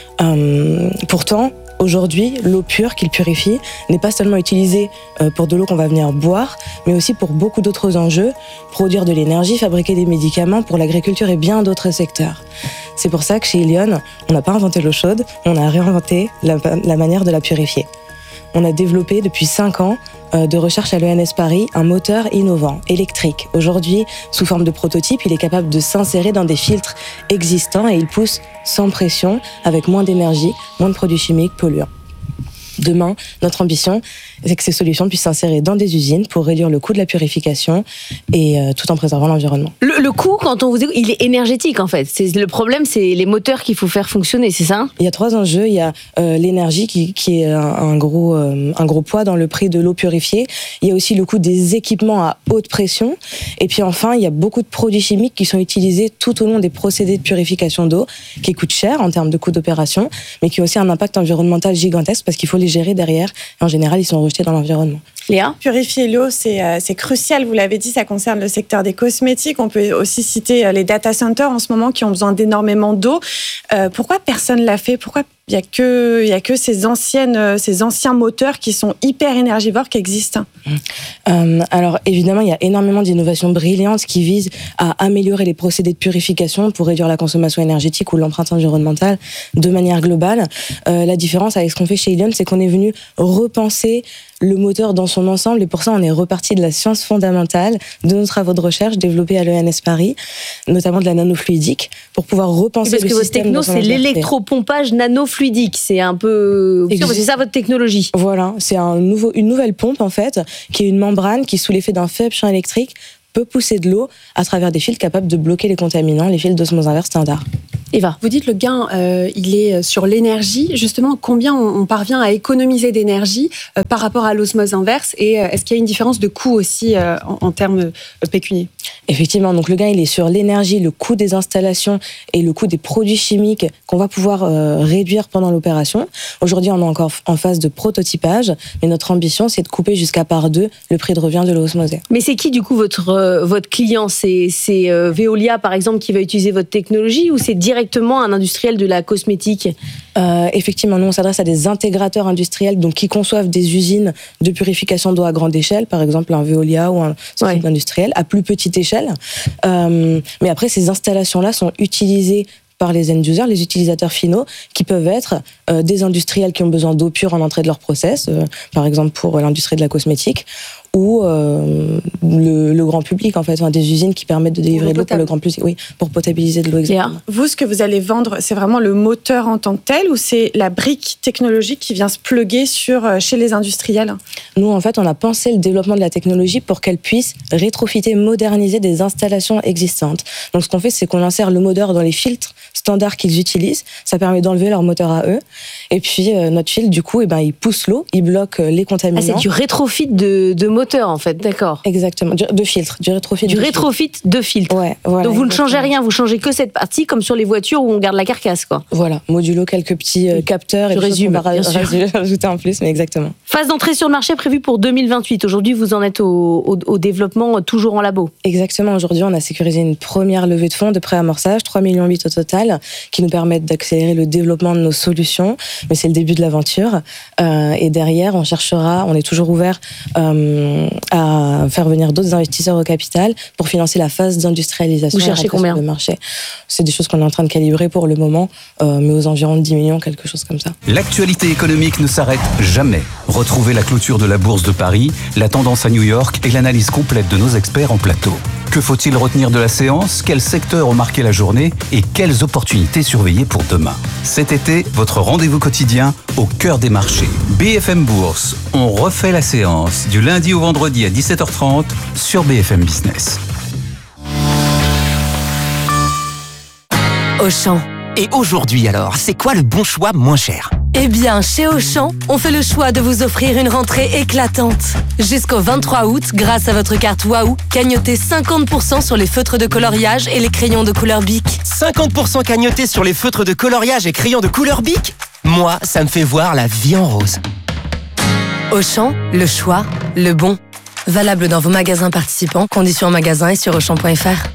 Pourtant, aujourd'hui, l'eau pure qu'ils purifient n'est pas seulement utilisée pour de l'eau qu'on va venir boire, mais aussi pour beaucoup d'autres enjeux, produire de l'énergie, fabriquer des médicaments pour l'agriculture et bien d'autres secteurs. C'est pour ça que chez Ilion, on n'a pas inventé l'eau chaude, on a réinventé la manière de la purifier. On a développé depuis 5 ans de recherche à l'ENS Paris un moteur innovant, électrique. Aujourd'hui, sous forme de prototype, il est capable de s'insérer dans des filtres existants et il pousse sans pression, avec moins d'énergie, moins de produits chimiques polluants. Demain, notre ambition, c'est que ces solutions puissent s'insérer dans des usines pour réduire le coût de la purification et tout en préservant l'environnement. Le coût, quand on vous dit, il est énergétique en fait. Le problème, c'est les moteurs qu'il faut faire fonctionner, c'est ça ? Il y a 3 enjeux. Il y a l'énergie qui est un gros poids dans le prix de l'eau purifiée. Il y a aussi le coût des équipements à haute pression. Et puis enfin, il y a beaucoup de produits chimiques qui sont utilisés tout au long des procédés de purification d'eau, qui coûtent cher en termes de coût d'opération, mais qui ont aussi un impact environnemental gigantesque parce qu'il faut les gérer derrière. Et en général, ils sont rejetés dans l'environnement. Léa ? Purifier l'eau, c'est crucial. Vous l'avez dit, ça concerne le secteur des cosmétiques. On peut aussi citer les data centers en ce moment qui ont besoin d'énormément d'eau. Pourquoi personne ne l'a fait ? Pourquoi il y a que ces anciens moteurs qui sont hyper énergivores qui existent ? Alors évidemment, il y a énormément d'innovations brillantes qui visent à améliorer les procédés de purification pour réduire la consommation énergétique ou l'empreinte environnementale de manière globale. La différence avec ce qu'on fait chez Ilion, c'est qu'on est venu repenser le moteur dans son ensemble. Et pour ça, on est reparti de la science fondamentale, de nos travaux de recherche développés à l'ENS Paris, notamment de la nanofluidique, pour pouvoir repenser le système. Parce que votre techno, c'est l'électropompage nanofluidique. C'est un peu... C'est ça votre technologie. Voilà, c'est une nouvelle pompe, en fait, qui est une membrane qui, sous l'effet d'un faible champ électrique, peut pousser de l'eau à travers des fils capables de bloquer les contaminants, les fils d'osmose inverse standard. Eva, vous dites le gain, il est sur l'énergie. Justement, combien on parvient à économiser d'énergie par rapport à l'osmose inverse, et est-ce qu'il y a une différence de coût aussi en termes pécuniaires ? Effectivement, donc le gain, il est sur l'énergie, le coût des installations et le coût des produits chimiques qu'on va pouvoir réduire pendant l'opération. Aujourd'hui, on est encore en phase de prototypage, mais notre ambition, c'est de couper jusqu'à par 2 le prix de revient de l'osmosée. Mais c'est qui, du coup, votre client ? C'est Veolia, par exemple, qui va utiliser votre technologie, ou c'est directement un industriel de la cosmétique ? Effectivement, nous, on s'adresse à des intégrateurs industriels, donc qui conçoivent des usines de purification d'eau à grande échelle, par exemple un Veolia ou un site industriel, à plus petite échelle. Mais après, ces installations-là sont utilisées par les end-users, les utilisateurs finaux, qui peuvent être des industriels qui ont besoin d'eau pure en entrée de leur process, par exemple pour l'industrie de la cosmétique, ou le grand public, en fait, des usines qui permettent de délivrer de l'eau pour le grand public, oui, pour potabiliser de l'eau. Exactement. Vous, ce que vous allez vendre, c'est vraiment le moteur en tant que tel, ou c'est la brique technologique qui vient se plugger chez les industriels ? Nous, en fait, on a pensé le développement de la technologie pour qu'elle puisse rétrofiter, moderniser des installations existantes. Donc, ce qu'on fait, c'est qu'on insère le moteur dans les filtres standards qu'ils utilisent. Ça permet d'enlever leur moteur à eux. Et puis, notre filtre, du coup, il pousse l'eau, il bloque les contaminants. Ah, c'est du rétrofit de moteur, en fait, d'accord. Exactement, de filtre, du rétrofit de filtre. Ouais, voilà. Donc vous ne changez rien, vous changez que cette partie, comme sur les voitures où on garde la carcasse, quoi. Voilà, modulo quelques petits capteurs et résume, on va rajouter en plus, mais exactement. Phase d'entrée sur le marché prévue pour 2028. Aujourd'hui, vous en êtes au développement toujours en labo. Exactement, aujourd'hui, on a sécurisé une première levée de fonds de pré-amorçage, 3,8 millions au total, qui nous permettent d'accélérer le développement de nos solutions, mais c'est le début de l'aventure. Et derrière, on est toujours ouvert à faire venir d'autres investisseurs au capital pour financer la phase d'industrialisation. Vous cherchez combien ? Le marché. C'est des choses qu'on est en train de calibrer pour le moment, mais aux environs de 10 millions, quelque chose comme ça. L'actualité économique ne s'arrête jamais. Retrouvez la clôture de la Bourse de Paris, la tendance à New York et l'analyse complète de nos experts en plateau. Que faut-il retenir de la séance ? Quels secteurs ont marqué la journée ? Et quelles opportunités surveiller pour demain ? Cet été, votre rendez-vous quotidien au cœur des marchés. BFM Bourse, on refait la séance du lundi au vendredi à 17h30 sur BFM Business. Auchan. Et aujourd'hui alors, c'est quoi le bon choix moins cher ? Eh bien, chez Auchan, on fait le choix de vous offrir une rentrée éclatante. Jusqu'au 23 août, grâce à votre carte Waouh, cagnotez 50% sur les feutres de coloriage et les crayons de couleur Bic. 50% cagnoté sur les feutres de coloriage et crayons de couleur Bic ? Moi, ça me fait voir la vie en rose. Auchan, le choix, le bon. Valable dans vos magasins participants, conditions en magasin et sur auchan.fr.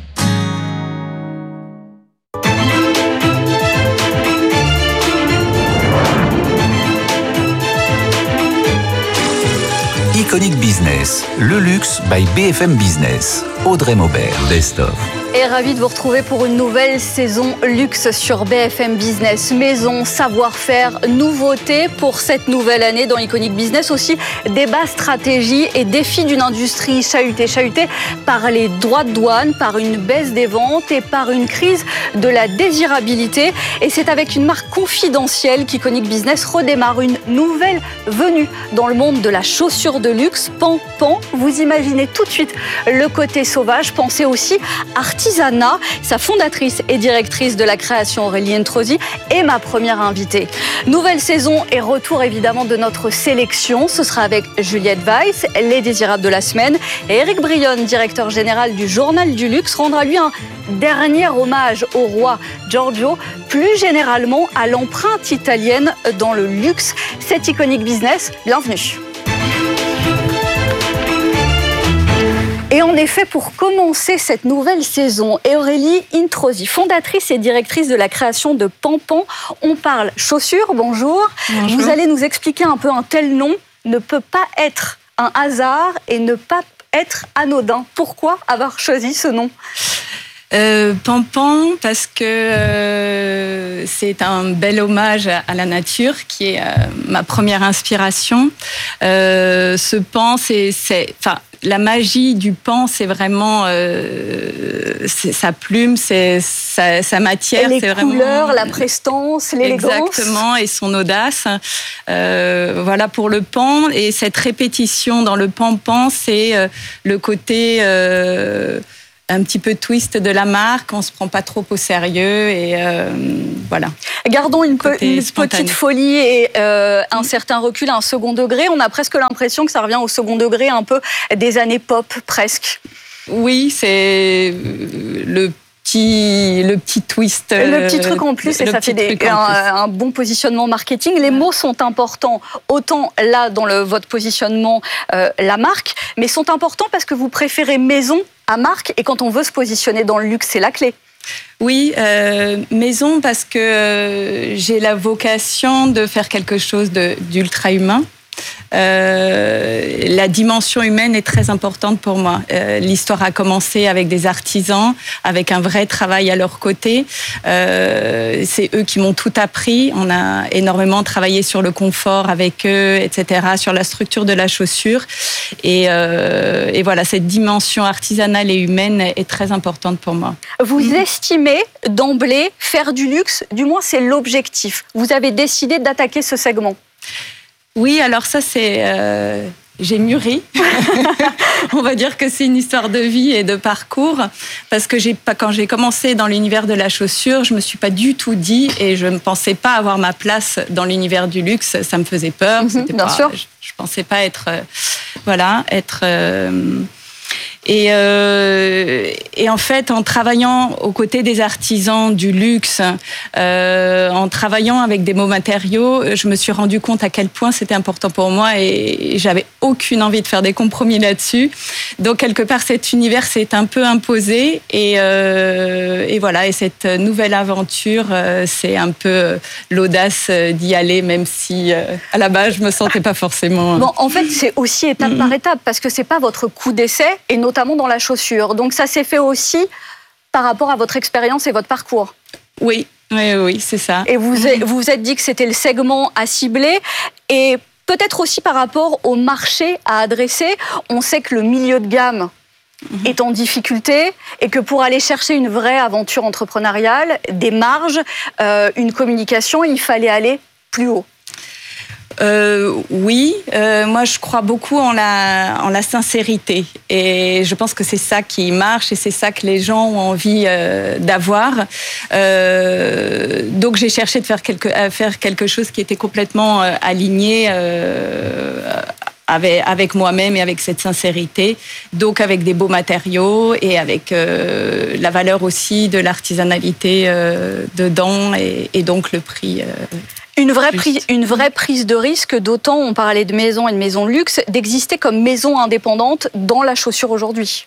Iconic Business, le luxe by BFM Business. Audrey Maubert, Best of. Et ravi de vous retrouver pour une nouvelle saison luxe sur BFM Business. Maison, savoir-faire, nouveautés pour cette nouvelle année dans Iconic Business. Aussi, débat, stratégie et défis d'une industrie chahutée par les droits de douane, par une baisse des ventes et par une crise de la désirabilité. Et c'est avec une marque confidentielle qu'Iconic Business redémarre une nouvelle venue dans le monde de la chaussure de luxe. Pan. Vous imaginez tout de suite le côté sauvage. Pensez aussi artisanat. Sa fondatrice et directrice de la création, Aurélie Introsi, est ma première invitée. Nouvelle saison et retour évidemment de notre sélection. Ce sera avec Juliette Weiss, les désirables de la semaine. Et Eric Brionne, directeur général du Journal du Luxe, rendra lui un dernier hommage au roi Giorgio, plus généralement à l'empreinte italienne dans le luxe. C'est Iconic Business, bienvenue. Et en effet, pour commencer cette nouvelle saison, Aurélie Introsi, fondatrice et directrice de la création de Pan, on parle chaussures. Bonjour. Bonjour. Vous allez nous expliquer un peu un tel nom ne peut pas être un hasard et ne pas être anodin. Pourquoi avoir choisi ce nom ? Pampan, parce que c'est un bel hommage à la nature, qui est ma première inspiration. Ce pan, la magie du pan, c'est vraiment sa plume, c'est sa matière. Les c'est couleurs, vraiment, la prestance, l'élégance. Exactement, et son audace. Voilà pour le pan. Et cette répétition dans le pan-pan, c'est le côté... un petit peu twist de la marque, on se prend pas trop au sérieux et voilà. Gardons une petite folie et un certain recul, un second degré. On a presque l'impression que ça revient au second degré un peu des années pop, presque. Oui, c'est le petit twist. Le petit truc en plus, et ça fait un bon positionnement marketing. Les mots sont importants, autant là dans votre positionnement, la marque, mais sont importants parce que vous préférez maison à marque, et quand on veut se positionner dans le luxe, c'est la clé. Oui, maison parce que j'ai la vocation de faire quelque chose d'ultra humain. La dimension humaine est très importante pour moi. L'histoire a commencé avec des artisans, avec un vrai travail à leur côté. C'est eux qui m'ont tout appris. On a énormément travaillé sur le confort avec eux, etc., sur la structure de la chaussure. Et voilà, cette dimension artisanale et humaine est très importante pour moi. Vous estimez d'emblée faire du luxe, du moins c'est l'objectif. Vous avez décidé d'attaquer ce segment. Oui, alors ça, j'ai mûri. On va dire que c'est une histoire de vie et de parcours. Parce que quand j'ai commencé dans l'univers de la chaussure, je ne me suis pas du tout dit, et je ne pensais pas avoir ma place dans l'univers du luxe. Ça me faisait peur. Bien sûr. Je ne pensais pas être... Et en fait, en travaillant aux côtés des artisans du luxe, en travaillant avec des beaux matériaux, je me suis rendu compte à quel point c'était important pour moi, et j'avais aucune envie de faire des compromis là-dessus. Donc, quelque part, cet univers s'est un peu imposé, et voilà. Et cette nouvelle aventure, c'est un peu l'audace d'y aller, même si à la base, je me sentais pas forcément... Bon, en fait, c'est aussi étape par étape, parce que c'est pas votre coup d'essai, et notamment dans la chaussure. Donc ça s'est fait aussi par rapport à votre expérience et votre parcours. Oui, c'est ça. Et vous vous êtes dit que c'était le segment à cibler, et peut-être aussi par rapport au marché à adresser. On sait que le milieu de gamme est en difficulté, et que pour aller chercher une vraie aventure entrepreneuriale, des marges, une communication, il fallait aller plus haut. Oui, moi je crois beaucoup en la sincérité, et je pense que c'est ça qui marche, et c'est ça que les gens ont envie d'avoir. Donc j'ai cherché à faire quelque chose qui était complètement aligné avec moi-même et avec cette sincérité, donc avec des beaux matériaux et avec la valeur aussi de l'artisanalité dedans, et donc le prix. Une vraie prise de risque, d'autant, on parlait de maison et de maison de luxe, d'exister comme maison indépendante dans la chaussure aujourd'hui.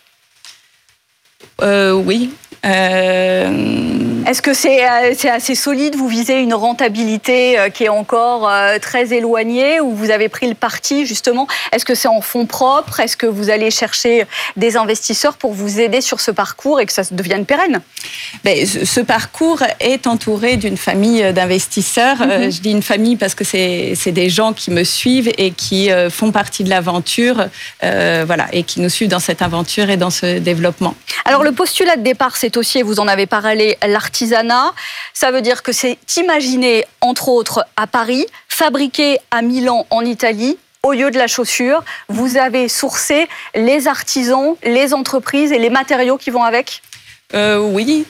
Oui. Est-ce que c'est assez solide? Vous visez une rentabilité qui est encore très éloignée, ou vous avez pris le parti justement? Est-ce que c'est en fonds propres? Est-ce que vous allez chercher des investisseurs pour vous aider sur ce parcours et que ça devienne pérenne? Ce parcours est entouré d'une famille d'investisseurs. Je dis une famille parce que c'est des gens qui me suivent et qui font partie de l'aventure, voilà, et qui nous suivent dans cette aventure et dans ce développement. Alors le postulat de départ, c'est aussi, et vous en avez parlé, l'artisanat. Ça veut dire que c'est imaginer, entre autres, à Paris, fabriqué à Milan, en Italie, au lieu de la chaussure. Vous avez sourcé les artisans, les entreprises et les matériaux qui vont avec? Oui.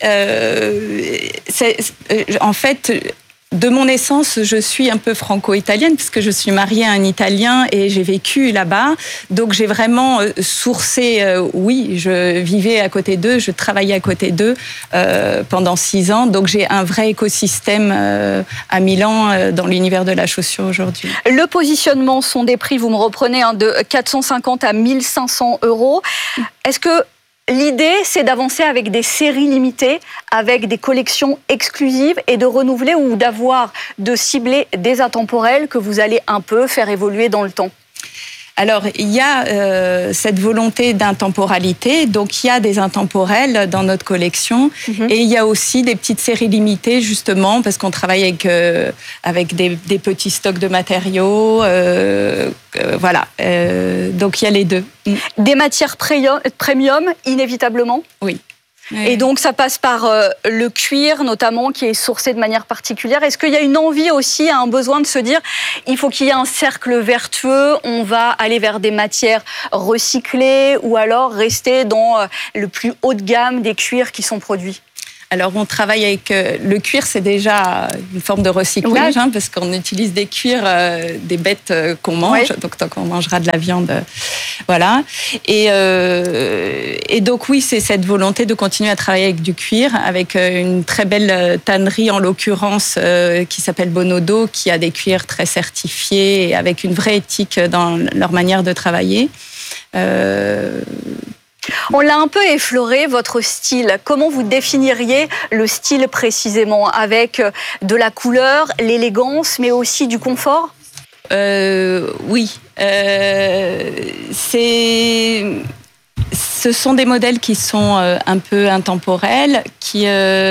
En fait... De mon essence, je suis un peu franco-italienne puisque je suis mariée à un Italien et j'ai vécu là-bas. Donc j'ai vraiment sourcé, oui, je vivais à côté d'eux, je travaillais à côté d'eux pendant 6 ans. Donc j'ai un vrai écosystème à Milan dans l'univers de la chaussure aujourd'hui. Le positionnement sont des prix, vous me reprenez, de 450 à 1 500 €. Est-ce que l'idée, c'est d'avancer avec des séries limitées, avec des collections exclusives et de renouveler ou de cibler des intemporels que vous allez un peu faire évoluer dans le temps? Alors, il y a cette volonté d'intemporalité, donc il y a des intemporels dans notre collection, et il y a aussi des petites séries limitées, justement, parce qu'on travaille avec des petits stocks de matériaux, voilà. Donc il y a les deux. Des matières premium, inévitablement ? Oui. Et donc, ça passe par le cuir, notamment, qui est sourcé de manière particulière. Est-ce qu'il y a une envie aussi, un besoin de se dire, il faut qu'il y ait un cercle vertueux, on va aller vers des matières recyclées ou alors rester dans le plus haut de gamme des cuirs qui sont produits ? Alors, on travaille avec le cuir, c'est déjà une forme de recyclage, oui. Parce qu'on utilise des cuirs des bêtes qu'on mange, donc tant qu'on mangera de la viande, voilà. Et donc oui, c'est cette volonté de continuer à travailler avec du cuir, avec une très belle tannerie en l'occurrence qui s'appelle Bonodo, qui a des cuirs très certifiés et avec une vraie éthique dans leur manière de travailler. On l'a un peu effleuré, votre style. Comment vous définiriez le style précisément ? Avec de la couleur, l'élégance, mais aussi du confort ? Oui. Ce sont des modèles qui sont un peu intemporels, qui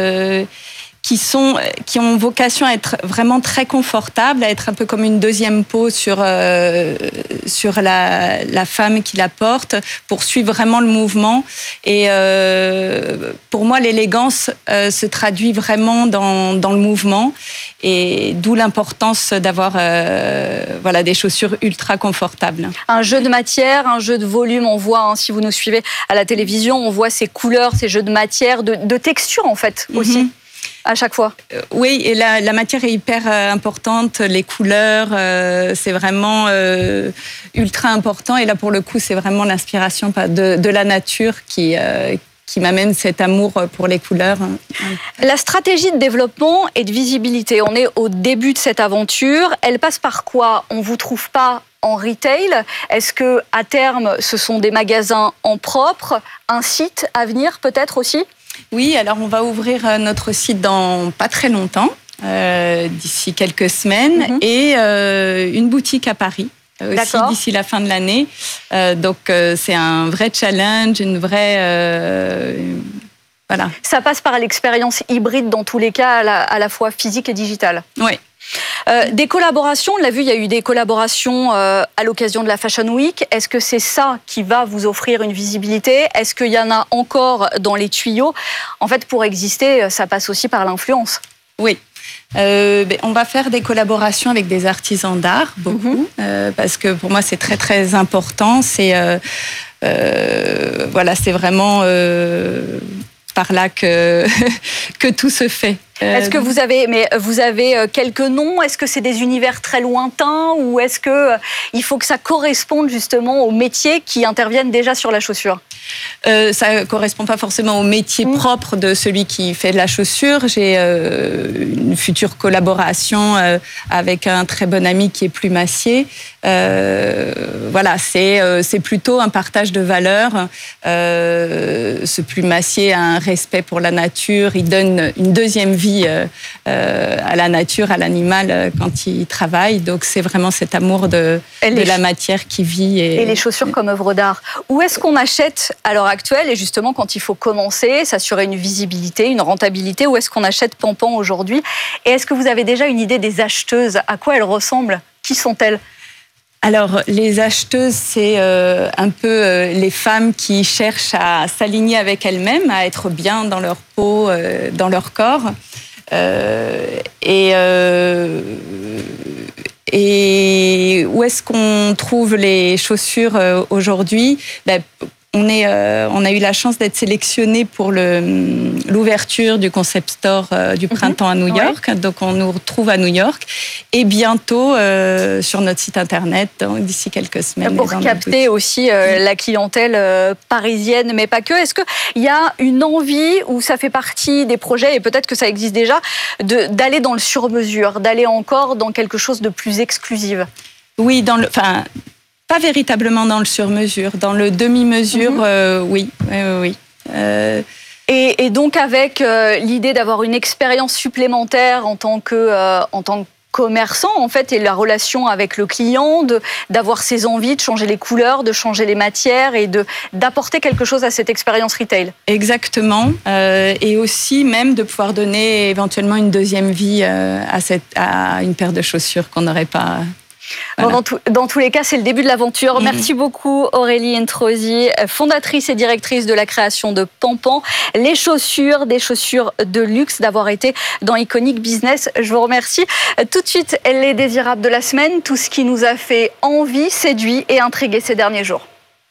ont vocation à être vraiment très confortables, à être un peu comme une deuxième peau sur la femme qui la porte, pour suivre vraiment le mouvement. Et pour moi, l'élégance se traduit vraiment dans le mouvement, et d'où l'importance d'avoir des chaussures ultra confortables. Un jeu de matière, un jeu de volume, on voit, si vous nous suivez à la télévision, on voit ces couleurs, ces jeux de matière, de texture en fait aussi. À chaque fois. Oui, et la matière est hyper importante, les couleurs, c'est vraiment ultra important. Et là, pour le coup, c'est vraiment l'inspiration de la nature qui m'amène cet amour pour les couleurs. La stratégie de développement et de visibilité, on est au début de cette aventure. Elle passe par quoi ? On ne vous trouve pas en retail ? Est-ce que à terme, ce sont des magasins en propre, un site à venir peut-être aussi ? Oui, alors on va ouvrir notre site dans pas très longtemps, d'ici quelques semaines, et une boutique à Paris aussi d'ici la fin de l'année. Donc c'est un vrai challenge, une vraie... voilà. Ça passe par l'expérience hybride dans tous les cas, à la fois physique et digitale. Oui. Des collaborations, on l'a vu, il y a eu des collaborations à l'occasion de la Fashion Week. Est-ce que c'est ça qui va vous offrir une visibilité ? Est-ce qu'il y en a encore dans les tuyaux ? En fait, pour exister, ça passe aussi par l'influence. Oui. On va faire des collaborations avec des artisans d'art, beaucoup, parce que pour moi, c'est très, très important. C'est vraiment par là que tout se fait. Est-ce que vous avez quelques noms ? Est-ce que c'est des univers très lointains ou est-ce que il faut que ça corresponde justement aux métiers qui interviennent déjà sur la chaussure ? Ça correspond pas forcément au métier propre de celui qui fait de la chaussure. J'ai une future collaboration avec un très bon ami qui est plumassier. Voilà, c'est plutôt un partage de valeurs. Ce plumassier a un respect pour la nature. Il donne une deuxième vie à la nature, à l'animal quand il travaille. Donc c'est vraiment cet amour de la matière qui vit. Et les chaussures comme œuvre d'art. Où est-ce qu'on achète à l'heure actuelle, et justement quand il faut commencer, s'assurer une visibilité, une rentabilité, où est-ce qu'on achète Pampan aujourd'hui ? Et est-ce que vous avez déjà une idée des acheteuses ? À quoi elles ressemblent ? Qui sont-elles ? Alors, les acheteuses, c'est un peu les femmes qui cherchent à s'aligner avec elles-mêmes, à être bien dans leur peau, dans leur corps. Et où est-ce qu'on trouve les chaussures aujourd'hui ? On a eu la chance d'être sélectionnés pour l'ouverture du concept store du printemps à New York. Ouais. Donc, on nous retrouve à New York. Et bientôt, sur notre site internet, d'ici quelques semaines. Pour capter aussi la clientèle parisienne, mais pas que. Est-ce qu'il y a une envie, ou ça fait partie des projets, et peut-être que ça existe déjà, d'aller dans le sur-mesure, d'aller encore dans quelque chose de plus exclusif ? Oui, pas véritablement dans le sur-mesure, dans le demi-mesure, oui. Et donc avec l'idée d'avoir une expérience supplémentaire en tant commerçant en fait et la relation avec le client, d'avoir ses envies, de changer les couleurs, de changer les matières et d'apporter quelque chose à cette expérience retail. Exactement, et aussi même de pouvoir donner éventuellement une deuxième vie à une paire de chaussures qu'on n'aurait pas. Voilà. Bon, dans tous les cas, c'est le début de l'aventure. Merci beaucoup Aurélie Introsi, fondatrice et directrice de la création de Pampan, des chaussures de luxe, d'avoir été dans Iconic Business. Je vous remercie. Tout de suite, les désirables de la semaine, tout ce qui nous a fait envie, séduit et intrigué ces derniers jours.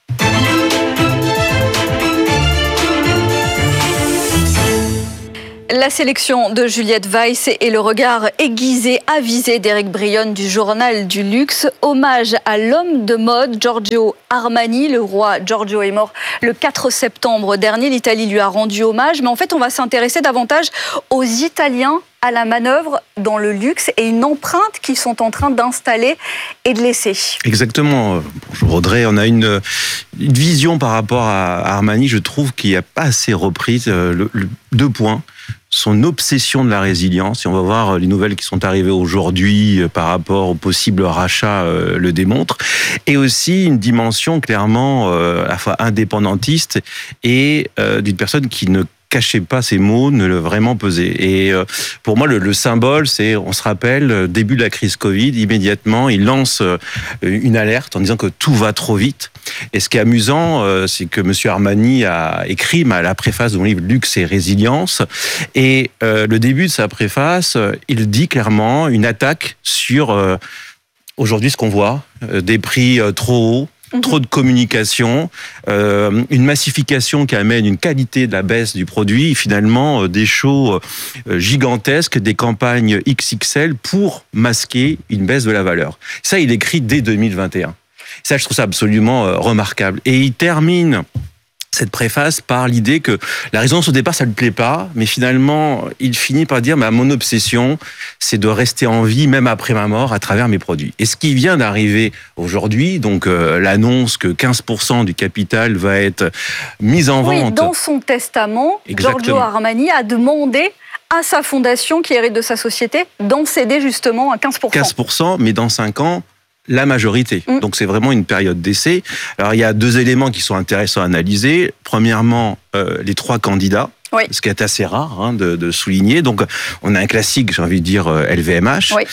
La sélection de Juliette Weiss et le regard aiguisé, avisé d'Éric Brionne du Journal du Luxe. Hommage à l'homme de mode Giorgio Armani. Le roi Giorgio est mort le 4 septembre dernier. L'Italie lui a rendu hommage. Mais en fait, on va s'intéresser davantage aux Italiens à la manœuvre dans le luxe et une empreinte qu'ils sont en train d'installer et de laisser. Exactement. Bonjour Audrey. On a une vision par rapport à Armani, je trouve, qui n'a pas assez reprise. Deux points. Son obsession de la résilience, et on va voir les nouvelles qui sont arrivées aujourd'hui par rapport au possible rachat le démontrent, et aussi une dimension clairement à la fois indépendantiste et d'une personne qui ne cachait pas ses mots, ne le vraiment pesait. Et pour moi, le symbole, c'est, on se rappelle, début de la crise Covid, immédiatement, il lance une alerte en disant que tout va trop vite. Et ce qui est amusant, c'est que M. Armani a écrit la préface de mon livre Luxe et résilience. Et le début de sa préface, il dit clairement une attaque sur aujourd'hui ce qu'on voit, des prix trop hauts, trop de communication, une massification qui amène une qualité de la baisse du produit, finalement des shows gigantesques, des campagnes XXL pour masquer une baisse de la valeur. Ça, il écrit dès 2021. Ça, je trouve ça absolument remarquable. Et il termine cette préface par l'idée que la résonance au départ, ça ne lui plaît pas, mais finalement, il finit par dire mon obsession, c'est de rester en vie, même après ma mort, à travers mes produits. Et ce qui vient d'arriver aujourd'hui, donc l'annonce que 15% du capital va être mis en vente. Oui, dans son testament, Exactement. Giorgio Armani a demandé à sa fondation, qui hérite de sa société, d'en céder justement à 15%. 15%, mais dans 5 ans, la majorité. Donc c'est vraiment une période d'essai. Alors il y a deux éléments qui sont intéressants à analyser. Premièrement, les 3 candidats. Oui. Ce qui est assez rare de souligner. Donc on a un classique, j'ai envie de dire LVMH. Oui.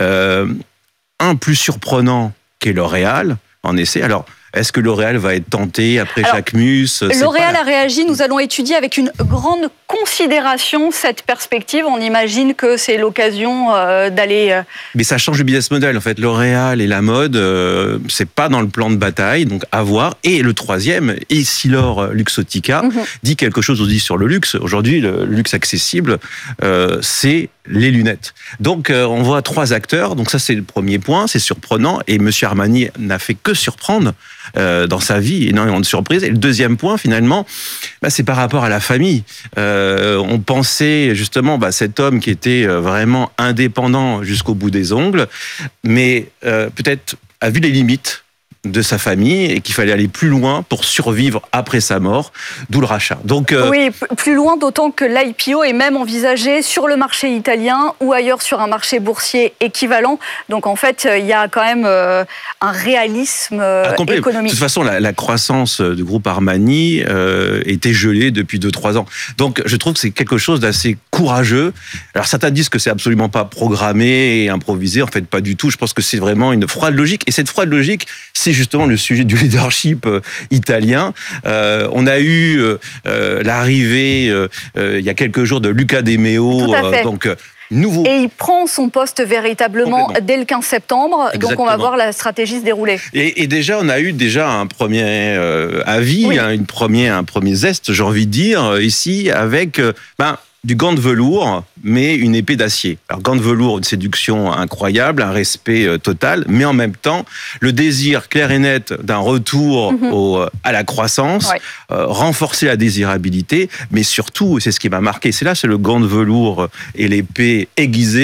Un plus surprenant qu'est L'Oréal en essai. Alors est-ce que L'Oréal va être tenté après Jacquemus? L'Oréal a réagi. Nous allons étudier avec une grande considération cette perspective. On imagine que c'est l'occasion d'aller... Mais ça change le business model. En fait, L'Oréal et la mode, c'est pas dans le plan de bataille, donc à voir. Et le troisième, Essilor Luxottica, dit quelque chose aussi sur le luxe. Aujourd'hui, le luxe accessible, c'est les lunettes. Donc, on voit 3 acteurs. Donc ça, c'est le premier point. C'est surprenant. Et M. Armani n'a fait que surprendre dans sa vie, énormément de surprises. Et le deuxième point, finalement, c'est par rapport à la famille. On pensait justement cet homme qui était vraiment indépendant jusqu'au bout des ongles, mais peut-être a vu les limites de sa famille et qu'il fallait aller plus loin pour survivre après sa mort, d'où le rachat. Donc, oui, plus loin, d'autant que l'IPO est même envisagé sur le marché italien ou ailleurs sur un marché boursier équivalent. Donc en fait, il y a quand même un réalisme économique. De toute façon, la croissance du groupe Armani était gelée depuis 2-3 ans. Donc je trouve que c'est quelque chose d'assez courageux. Alors certains disent que c'est absolument pas programmé et improvisé. En fait, pas du tout. Je pense que c'est vraiment une froide logique. Et cette froide logique, c'est justement le sujet du leadership italien. On a eu l'arrivée il y a quelques jours de Luca De Meo, donc nouveau. Et il prend son poste véritablement dès le 15 septembre. Exactement. Donc on va voir la stratégie se dérouler. Et déjà, on a eu un premier avis, un premier zeste, j'ai envie de dire, ici, avec du gant de velours, mais une épée d'acier. Alors, gant de velours, une séduction incroyable, un respect total, mais en même temps, le désir clair et net d'un retour à la croissance, renforcer la désirabilité, mais surtout, et c'est ce qui m'a marqué, c'est le gant de velours et l'épée aiguisée,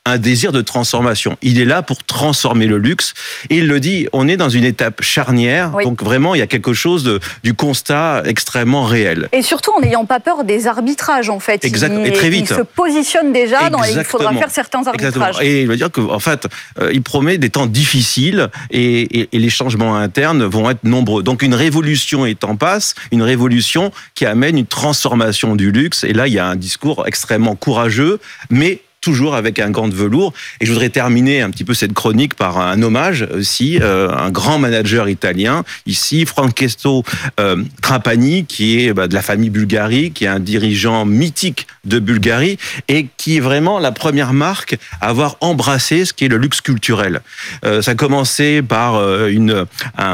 un désir de transformation. Il est là pour transformer le luxe. Et il le dit, on est dans une étape charnière. Oui. Donc vraiment, il y a quelque chose du constat extrêmement réel. Et surtout en n'ayant pas peur des arbitrages, en fait. Et très vite. Il se positionne déjà il faudra faire certains arbitrages. Exactement. Et il veut dire qu'en fait, il promet des temps difficiles et les changements internes vont être nombreux. Donc une révolution est en passe, une révolution qui amène une transformation du luxe. Et là, il y a un discours extrêmement courageux, mais toujours avec un gant de velours. Et je voudrais terminer un petit peu cette chronique par un hommage aussi, un grand manager italien, ici, Francesco Trapani, qui est de la famille Bulgari, qui est un dirigeant mythique de Bulgarie et qui est vraiment la première marque à avoir embrassé ce qui est le luxe culturel. Ça a commencé par une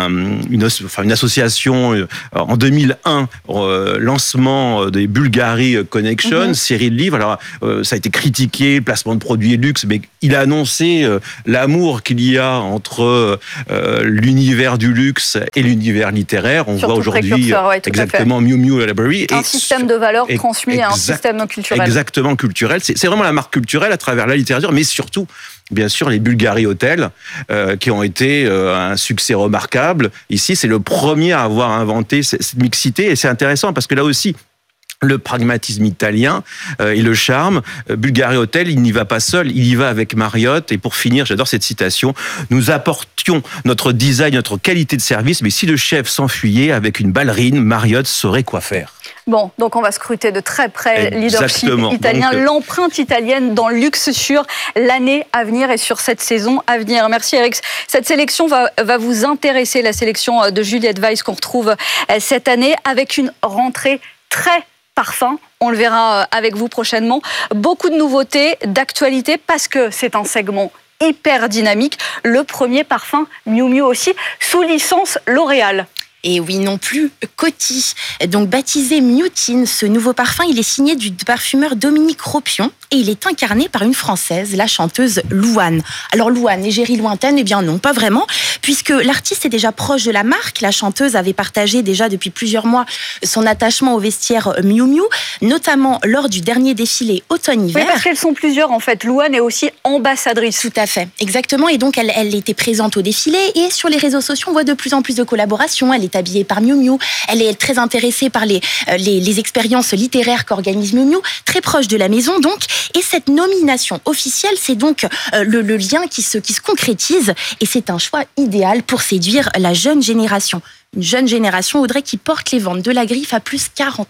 association en 2001, lancement des Bulgari Connection, série de livres. Alors, ça a été critiqué, placement de produits luxe, mais il a annoncé l'amour qu'il y a entre l'univers du luxe et l'univers littéraire. On voit aujourd'hui exactement Miu Miu Library. Un système de valeurs transmis à un système culturel. Exactement culturel. C'est vraiment la marque culturelle à travers la littérature, mais surtout, bien sûr, les Bulgari Hotels, qui ont été un succès remarquable. Ici, c'est le premier à avoir inventé cette mixité, et c'est intéressant parce que là aussi, le pragmatisme italien et le charme. Bulgari Hotel, il n'y va pas seul, il y va avec Marriott. Et pour finir, j'adore cette citation, nous apportions notre design, notre qualité de service, mais si le chef s'enfuyait avec une ballerine, Marriott saurait quoi faire. Bon, donc on va scruter de très près le leadership italien, l'empreinte italienne dans le luxe sur l'année à venir et sur cette saison à venir. Merci Eric. Cette sélection va vous intéresser, la sélection de Juliette Weiss qu'on retrouve cette année avec une rentrée très parfum, on le verra avec vous prochainement. Beaucoup de nouveautés, d'actualité, parce que c'est un segment hyper dynamique. Le premier parfum Miu Miu aussi, sous licence L'Oréal. Et oui, non plus Coty. Donc baptisé Miutine, ce nouveau parfum, il est signé du parfumeur Dominique Ropion et il est incarné par une Française, la chanteuse Louane. Alors Louane, égérie lointaine, eh bien non, pas vraiment, puisque l'artiste est déjà proche de la marque. La chanteuse avait partagé déjà depuis plusieurs mois son attachement au vestiaire Miu Miu, notamment lors du dernier défilé automne-hiver. Oui, parce qu'elles sont plusieurs en fait. Louane est aussi ambassadrice. Tout à fait, exactement. Et donc elle était présente au défilé et sur les réseaux sociaux, on voit de plus en plus de collaborations. Elle est habillée par Miu Miu. Elle est très intéressée par les expériences littéraires qu'organise Miu Miu, très proche de la maison donc. Et cette nomination officielle, c'est donc le lien qui se concrétise et c'est un choix idéal pour séduire la jeune génération. Une jeune génération, Audrey, qui porte les ventes de la griffe à plus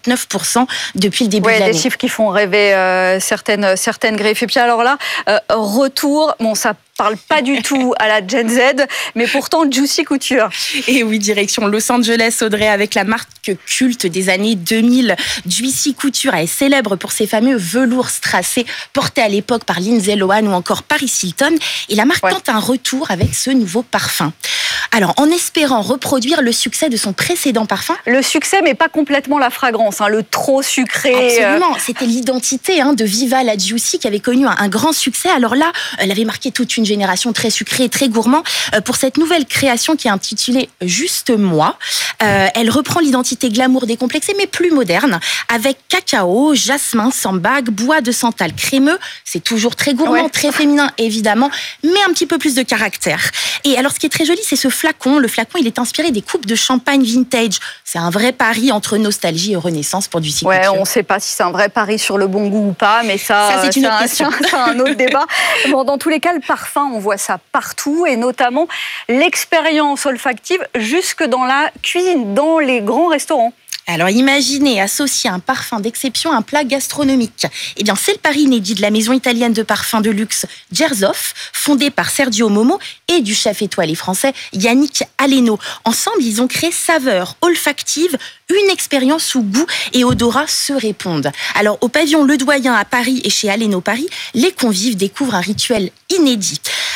49% depuis le début de l'année. Des chiffres qui font rêver certaines griffes. Et puis alors là, retour, bon ça parle pas du tout à la Gen Z, mais pourtant Juicy Couture. Et oui, direction Los Angeles, Audrey, avec la marque culte des années 2000. Juicy Couture est célèbre pour ses fameux velours strassés portés à l'époque par Lindsay Lohan ou encore Paris Hilton. Et la marque tente un retour avec ce nouveau parfum. Alors, en espérant reproduire le succès de son précédent parfum. Le succès, mais pas complètement la fragrance, le trop sucré. Absolument, c'était l'identité de Viva la Juicy qui avait connu un grand succès. Alors là, elle avait marqué toute une génération très sucrée, très gourmand. Pour cette nouvelle création qui est intitulée Juste Moi, elle reprend l'identité glamour décomplexée, mais plus moderne, avec cacao, jasmin, sambac, bois de santal crémeux. C'est toujours très gourmand, très féminin, évidemment, mais un petit peu plus de caractère. Et alors, ce qui est très joli, c'est ce flacon. Le flacon, il est inspiré des coupes de champagne vintage. C'est un vrai pari entre nostalgie et renaissance pour Juicy Couture. On ne sait pas si c'est un vrai pari sur le bon goût ou pas, mais ça c'est une autre question. C'est un autre débat. Bon, dans tous les cas, le parfum, on voit ça partout, et notamment l'expérience olfactive jusque dans la cuisine, dans les grands restaurants. Alors imaginez associer un parfum d'exception à un plat gastronomique. Eh bien, c'est le pari inédit de la maison italienne de parfums de luxe Gershoff, fondée par Sergio Momo et du chef étoilé français Yannick Aleno. Ensemble, ils ont créé saveurs olfactives, une expérience où goût et odorat se répondent. Alors, au pavillon Le Doyen à Paris et chez Aleno Paris, les convives découvrent un rituel inédit.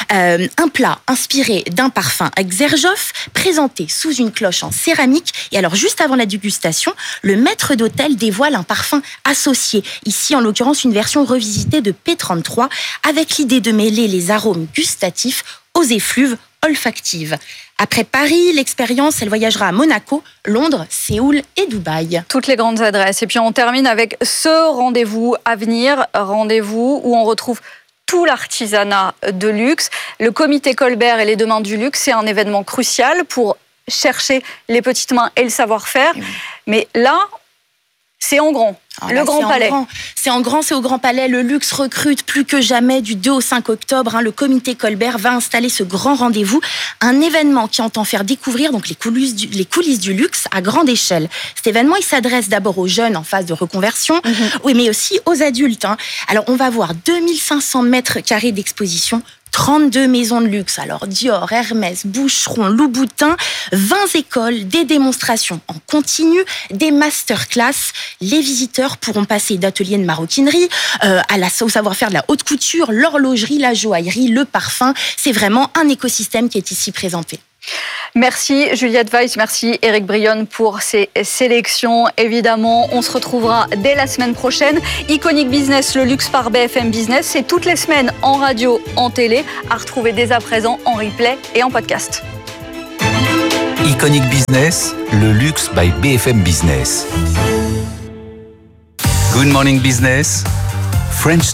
Un plat inspiré d'un parfum Gershoff, présenté sous une cloche en céramique. Et alors, juste avant la dégustation, le maître d'hôtel dévoile un parfum associé. Ici, en l'occurrence, une version revisitée de P33, avec l'idée de mêler les arômes gustatifs aux effluves olfactives. Après Paris, l'expérience, elle voyagera à Monaco, Londres, Séoul et Dubaï. Toutes les grandes adresses. Et puis on termine avec ce rendez-vous à venir, rendez-vous où on retrouve tout l'artisanat de luxe. Le comité Colbert et les Deux Mains du Luxe, c'est un événement crucial pour chercher les petites mains et le savoir-faire. Mais là, c'est en grand. Le Grand Palais. C'est en grand, c'est au Grand Palais. Le luxe recrute plus que jamais du 2 au 5 octobre. Le comité Colbert va installer ce grand rendez-vous. Un événement qui entend faire découvrir donc les coulisses du luxe à grande échelle. Cet événement, il s'adresse d'abord aux jeunes en phase de reconversion, oui, mais aussi aux adultes. Alors, on va voir 2500 mètres carrés d'exposition, 32 maisons de luxe, alors Dior, Hermès, Boucheron, Louboutin, 20 écoles, des démonstrations en continu, des masterclass. Les visiteurs pourront passer d'ateliers de maroquinerie au savoir-faire de la haute couture, l'horlogerie, la joaillerie, le parfum. C'est vraiment un écosystème qui est ici présenté. Merci Juliette Weiss, merci Éric Brionne pour ces sélections. Évidemment, on se retrouvera dès la semaine prochaine. Iconic Business, le luxe par BFM Business, c'est toutes les semaines en radio, en télé, à retrouver dès à présent en replay et en podcast. Iconic Business, le luxe by BFM Business. Good morning business, French